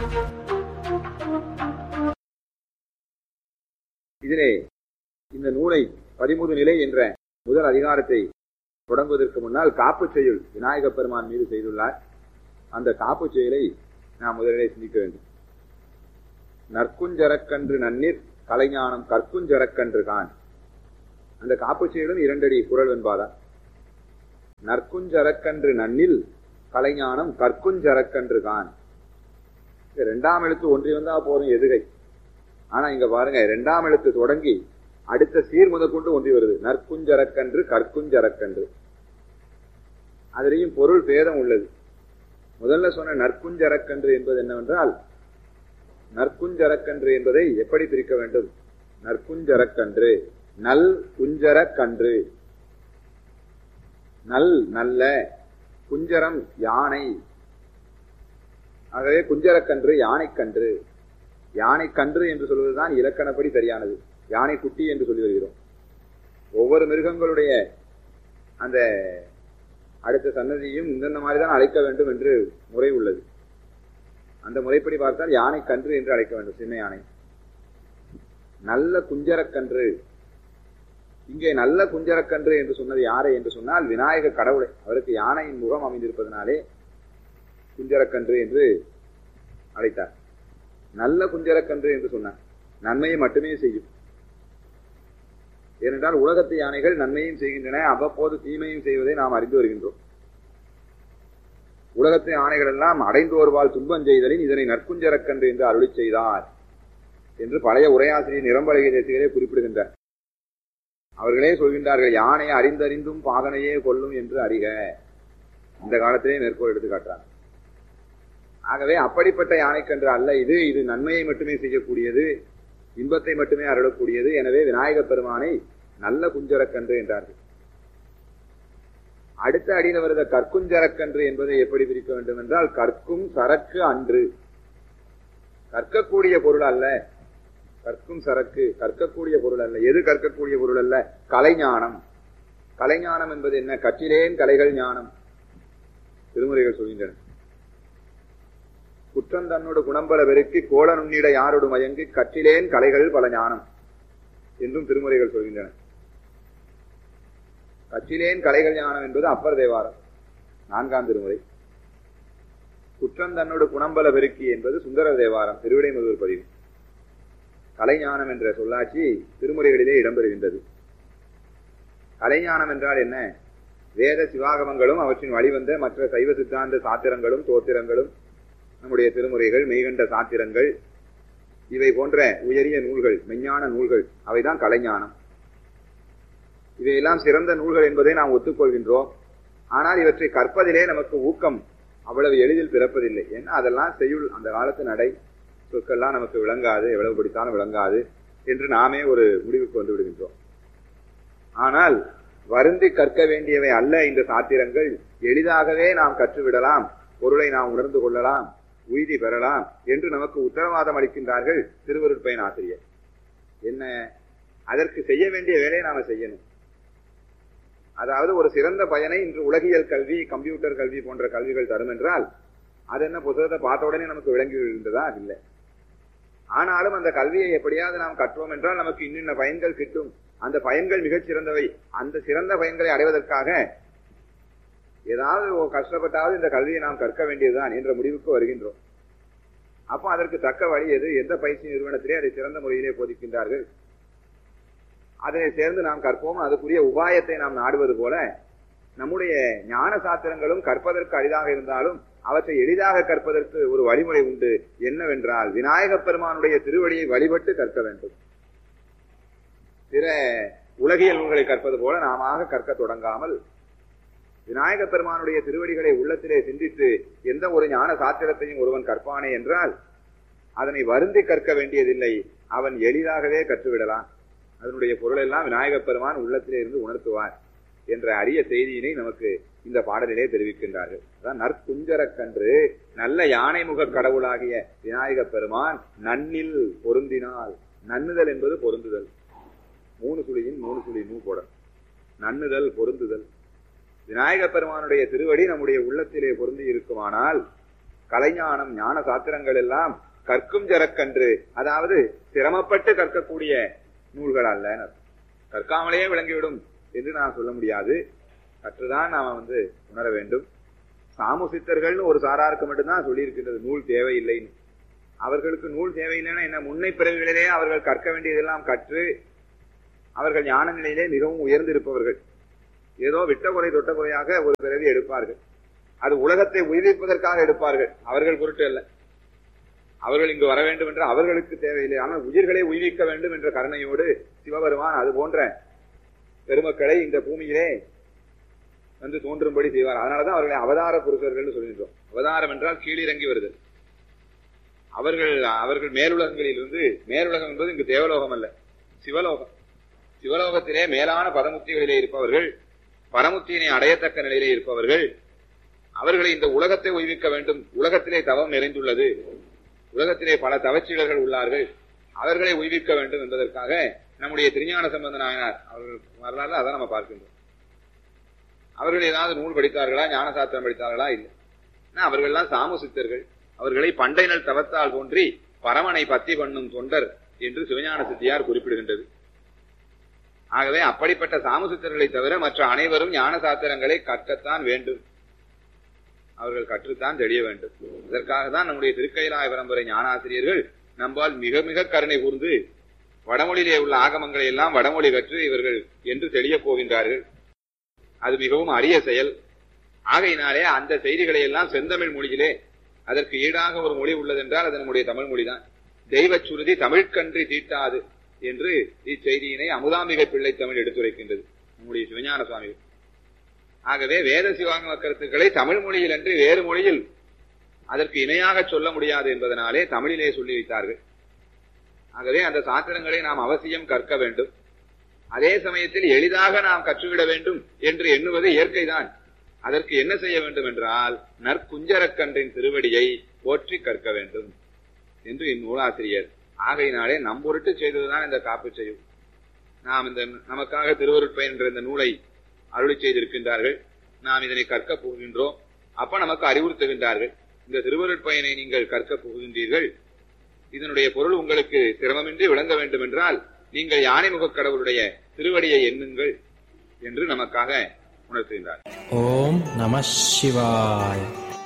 இதிலே இந்த நூலை 13 நிலை என்ற முதல் அதிகாரத்தை தொடங்குவதற்கு முன்னால் காப்பு செய்யுள் விநாயக பெருமான் மீது செய்துள்ளார். அந்த காப்பு செயலை நாம் முதலிலே சிந்திக்க வேண்டும். நற்குஞ்சரக்கன்று நன்னீர் கலைஞானம் கற்குஞ்சரக்கன்று கான். அந்த காப்புச்செயலும் 2 அடி குறள் வெண்பாதான். நற்குஞ்சரக்கன்று நன்னில் கலைஞானம் கற்குஞ்சரக்கன்று கான். 2ஆம் எழுத்து ஒன்றி வந்தா போதும் எதுகை. ஆனா இங்க பாருங்க, 2ஆம் எழுத்து தொடங்கி அடுத்த சீர் முதற்கொண்டு ஒன்றி வருது. நற்குஞ்சரக்கன்று கற்குஞ்சரக்கன்று. அதிலையும் பொருள் பேதம் உள்ளது. முதல்ல சொன்ன நற்குஞ்சரக்கன்று என்பது என்னவென்றால், நற்குஞ்சரக்கன்று என்பதை எப்படி பிரிக்க வேண்டும்? நற்குஞ்சரக்கன்று, நல் குஞ்சரக்கன்று. நல் நல்ல, குஞ்சரம் யானை. ஆகவே குஞ்சரக்கன்று யானைக்கன்று. யானைக்கன்று என்று சொல்வதுதான் இலக்கணப்படி சரியானது. யானை குட்டி என்று சொல்லி வருகிறோம். ஒவ்வொரு மிருகங்களுடைய அந்த அடுத்த சன்னதியும் இந்த மாதிரி தான் அழைக்க வேண்டும் என்று முறை உள்ளது. அந்த முறைப்படி பார்த்தால் யானை கன்று என்று அழைக்க வேண்டும், சின்ன யானை. நல்ல குஞ்சரக்கன்று. இங்கே நல்ல குஞ்சரக்கன்று என்று சொன்னது யாரை என்று சொன்னால் விநாயக கடவுளை. அவருக்கு யானையின் முகம் அமைந்திருப்பதனாலே குஞ்சரக்கன்று என்று அழைத்தார். நல்ல குஞ்சரக்கன்று என்று சொன்னார். நன்மையை மட்டுமே செய்யும். ஏனென்றால் உலகத்து யானைகள் நன்மையும் செய்கின்றன, அவ்வப்போது தீமையும் செய்வதை நாம் அறிந்து வருகின்றோம். உலகத்து யானைகள் எல்லாம் அடைந்தோர்வால் துன்பம் செய்தலின் இதனை நற்குஞ்சரக்கன்று என்று அருளி செய்தார் என்று பழைய உரையாசிரியர் நிரம்பலகை தேசிகளே குறிப்பிடுகின்றார். அவர்களே சொல்கின்றார்கள், யானை அறிந்தறிந்தும் பாகனையே கொல்லும் என்று அறிக. இந்த காலத்திலே மேற்கோள் எடுத்து காட்டுறாங்க. ஆகவே அப்படிப்பட்ட யானைக்கன்று அல்ல இது. இது நன்மையை மட்டுமே செய்யக்கூடியது, இன்பத்தை மட்டுமே அருளக்கூடியது. எனவே விநாயகப் பெருமானை நல்ல குஞ்சரக்கன்று என்றார்கள். அடுத்த அடியில் வருத கற்குஞ்சரக்கன்று என்பதை எப்படி பிரிக்க வேண்டும் என்றால், கற்கும் சரக்கு அன்று. கற்கக்கூடிய பொருள் அல்ல. கற்கும் சரக்கு கற்கக்கூடிய பொருள் அல்ல. எது கற்கக்கூடிய பொருள் அல்ல? கலைஞானம். கலைஞானம் என்பது என்ன? கற்றிலேன் கலைகள் ஞானம். திருமுறைகள் சொல்கின்றன. குற்றம் தன்னோடு குணம்பல வெறுக்கி கோல நுண்ணிட யாரோடு மயங்கி கற்றிலேன் கலைகள் பல ஞானம் என்றும் திருமுறைகள் சொல்கின்றன. கற்றிலேன் கலைகள் ஞானம் என்பது அப்பர் தேவாரம் 4ஆம் திருமுறை. குற்றம் தன்னோடு குணம்பல பெருக்கி என்பது சுந்தர தேவாரம் திருவிடைமருதூர் பதிவு. கலைஞானம் என்ற சொல்லாட்சி திருமுறைகளிலே இடம்பெறுகின்றது. கலைஞானம் என்றால் என்ன? வேத சிவாகமங்களும் அவற்றின் வழிவந்த மற்ற சைவ சித்தாந்த சாத்திரங்களும் தோத்திரங்களும், நம்முடைய திருமுறைகள், மெய்கண்ட சாத்திரங்கள், இவை போன்ற உயரிய நூல்கள், மெஞ்ஞான நூல்கள், அவைதான் கலைஞானம். இவையெல்லாம் சிறந்த நூல்கள் என்பதை நாம் ஒத்துக்கொள்கின்றோம். ஆனால் இவற்றை கற்பதிலே நமக்கு ஊக்கம் அவ்வளவு எளிதில் பிறப்பதில்லை. ஏன்னா அதெல்லாம் செய்யுள், அந்த காலத்து நடை சொற்கள்லாம் நமக்கு விளங்காது, எவ்வளவு படித்தாலும் விளங்காது என்று நாமே ஒரு முடிவுக்கு வந்து விடுகின்றோம். ஆனால் வருந்தி கற்க வேண்டியவை அல்ல இந்த சாத்திரங்கள். எளிதாகவே நாம் கற்றுவிடலாம், பொருளை நாம் உணர்ந்து கொள்ளலாம், உய்தி பெறலாம் என்று நமக்கு உத்தரவாதம் அளிக்கின்றார்கள் திருவருட்பயன் ஆசிரியர். என்ன? அதற்கு செய்ய வேண்டிய வேலையை நாம செய்யணும். அதாவது ஒரு சிறந்த பயனை இன்று உலகியல் கல்வி, கம்ப்யூட்டர் கல்வி போன்ற கல்விகள் தரும் என்றால் அது என்ன புத்தகத்தை பார்த்த உடனே நமக்கு விளங்கி விழுந்ததா? இல்லை. ஆனாலும் அந்த கல்வியை எப்படியாவது நாம் கற்றோம் என்றால் நமக்கு இன்னின்ன பயன்கள் கிட்டும். அந்த பயன்கள் மிகச் சிறந்தவை. அந்த சிறந்த பயன்களை அடைவதற்காக ஏதாவது கஷ்டப்பட்டாவது இந்த கல்வியை நாம் கற்க வேண்டியதுதான் என்ற முடிவுக்கு வருகின்றோம். அப்போ அதற்கு தக்க வழி எது? எந்த பயிற்சி நிறுவனத்திலே அதை சிறந்த முறையிலே போதிக்கின்றார்கள், அதனை சேர்ந்து நாம் கற்போம். அதுக்குரிய உபாயத்தை நாம் நாடுவது போல நம்முடைய ஞான சாத்திரங்களும் கற்பதற்கு அரிதாக இருந்தாலும் அவற்றை எளிதாக கற்பதற்கு ஒரு வழிமுறை உண்டு. என்னவென்றால் விநாயகப் பெருமானுடைய திருவடியை வழிபட்டு கற்க வேண்டும். பிற உலகியல் நூல்களை கற்பது போல நாம கற்க தொடங்காமல் விநாயகப் பெருமானுடைய திருவடிகளை உள்ளத்திலே சிந்தித்து எந்த ஒரு ஞான சாத்திரத்தையும் ஒருவன் கற்பானே என்றால் அதனை வருந்தி கற்க வேண்டியதில்லை. அவன் எளிதாகவே கற்றுவிடலாம். அதனுடைய பொருள் எல்லாம் விநாயகப் பெருமான் உள்ளத்திலே இருந்து உணர்த்துவார் என்ற அரிய செய்தியினை நமக்கு இந்த பாடலிலே தெரிவிக்கின்றார்கள். அதான் நற்குஞ்சரக்கன்று நல்ல யானை முக கடவுளாகிய விநாயகப் பெருமான் நன்னில் பொருந்தினால். நன்னுதல் என்பது பொருந்துதல். 3 சுழியின் 3 சுழி நூ போட நன்னுதல், பொருந்துதல். விநாயகப் பெருமானுடைய திருவடி நம்முடைய உள்ளத்திலே பொருந்தி இருக்குமானால் கலைஞானம், ஞான சாத்திரங்கள் எல்லாம் கற்கும் ஜரக்கன்று, அதாவது சிரமப்பட்டு கற்கக்கூடிய நூல்கள் அல்ல. கற்காமலேயே விளங்கிவிடும் என்று நான் சொல்ல முடியாது. கற்றுதான் நாம உணர வேண்டும். சாமு சித்தர்கள்னு ஒரு சாராருக்கு மட்டும்தான் சொல்லியிருக்கின்றது நூல் தேவையில்லைன்னு. அவர்களுக்கு நூல் தேவையில்லைன்னா என்ன, முன்னை பிறவிகளிலே அவர்கள் கற்க வேண்டியதெல்லாம் கற்று அவர்கள் ஞான நிலையிலே மிகவும் உயர்ந்திருப்பவர்கள். ஏதோ விட்ட குறை தொட்ட குறையாக ஒரு பிறவி எடுப்பார்கள். அது உலகத்தை உயிர்ப்பதற்காக எடுப்பார்கள், அவர்கள் பொருட்டு அல்ல. அவர்கள் இங்கு வர வேண்டும் என்று அவர்களுக்கு தேவையில்லை. ஆனால் உயிர்களை உயிர்க்க வேண்டும் என்ற கருணையோடு சிவபெருமான் அது போன்ற பெருமக்களை இந்த பூமியிலே வந்து தோன்றும்படி செய்வார். அதனாலதான் அவர்களை அவதார புருஷர்கள் சொல்கின்றோம். அவதாரம் என்றால் கீழிறங்கி வருதல். அவர்கள் மேலுலகங்களில் இருந்து, மேலுலகம் என்பது இங்கு தேவலோகம் அல்ல, சிவலோகம். சிவலோகத்திலே மேலான பதமுத்திகளிலே இருப்பவர்கள், பரமுத்தியினை அடையத்தக்க நிலையிலே இருப்பவர்கள், அவர்களை இந்த உலகத்தை உய்விக்க வேண்டும். உலகத்திலே தவம் நிறைந்துள்ளது, உலகத்திலே பல தவச்சீலர்கள் உள்ளார்கள், அவர்களை உய்விக்க வேண்டும் என்பதற்காக நம்முடைய திருஞான சம்பந்த நாயனார் அவர்கள் வரலாறு அதான் நம்ம பார்க்கின்றோம். அவர்கள் ஏதாவது நூல் படித்தார்களா, ஞானசாஸ்திரம் படித்தார்களா? இல்லை. அவர்கள்லாம் சாமு சித்தர்கள். அவர்களை பண்டை நல் தவத்தால் தோன்றி பரமனை பத்தி பண்ணும் தொண்டர் என்று சிவஞான சித்தியார் குறிப்பிடுகின்றது. ஆகவே அப்படிப்பட்ட சாமு சித்தர்களை தவிர மற்ற அனைவரும் ஞான சாஸ்திரங்களை கற்கத்தான் வேண்டும், அவர்கள் கற்றுத்தான் தெரிய வேண்டும். இதற்காக தான் நம்முடைய திருக்கைலாய பரம்பரை ஞானாசிரியர்கள் நம்பால் மிக மிக கருணை கூர்ந்து வடமொழியிலே உள்ள ஆகமங்களை எல்லாம் வடமொழி கற்று இவர்கள் என்று தெளிய போகின்றார்கள். அது மிகவும் அரிய செயல். ஆகையினாலே அந்த செய்திகளை எல்லாம் செந்தமிழ் மொழியிலே, அதற்கு ஈடாக ஒரு மொழி உள்ளதென்றால் அது நம்முடைய தமிழ் மொழிதான். தெய்வ சுருதி தமிழ்கன்றி தீட்டாது என்று இச்செய்தியினை அமுதாம்பிகை பிள்ளை தமிழ் எடுத்துரைக்கின்றது நம்முடைய சிவஞான சுவாமிகள். ஆகவே வேத சிவாகம கருத்துக்களை தமிழ் மொழியில் அன்றி வேறு மொழியில் அதற்கு இணையாக சொல்ல முடியாது என்பதனாலே தமிழிலே சொல்லி வைத்தார்கள். ஆகவே அந்த சாத்திரங்களை நாம் அவசியம் கற்க வேண்டும். அதே சமயத்தில் எளிதாக நாம் கற்றுவிட வேண்டும் என்று எண்ணுவது இயற்கைதான். அதற்கு என்ன செய்ய வேண்டும் என்றால், நற்குஞ்சரக்கன்றின் திருவடியை போற்றி கற்க வேண்டும் என்று இந்நூலாசிரியர் ஆகையினாலே நம்பொருட்டு செய்ததுதான் இந்த காப்பு செய்யும். நாம் இந்த நமக்காக திருவருட்பயன் என்ற இந்த நூலை அருளி செய்திருக்கின்றார்கள். நாம் இதனை கற்க போகின்றோம். அப்ப நமக்கு அறிவுறுத்துகின்றார்கள், இந்த திருவருட்பயனை நீங்கள் கற்க போகின்றீர்கள், இதனுடைய பொருள் உங்களுக்கு சிரமமின்றி விளங்க வேண்டும் என்றால் நீங்கள் யானைமுக கடவுளுடைய திருவடியை எண்ணுங்கள் என்று நமக்காக உணர்த்துகின்றார். ஓம் நம சிவாய.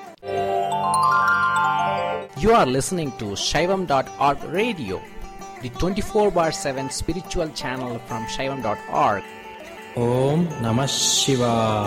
You are listening to Shaivam.org radio, the 24/7 spiritual channel from Shaivam.org. Om Namah Shivaya.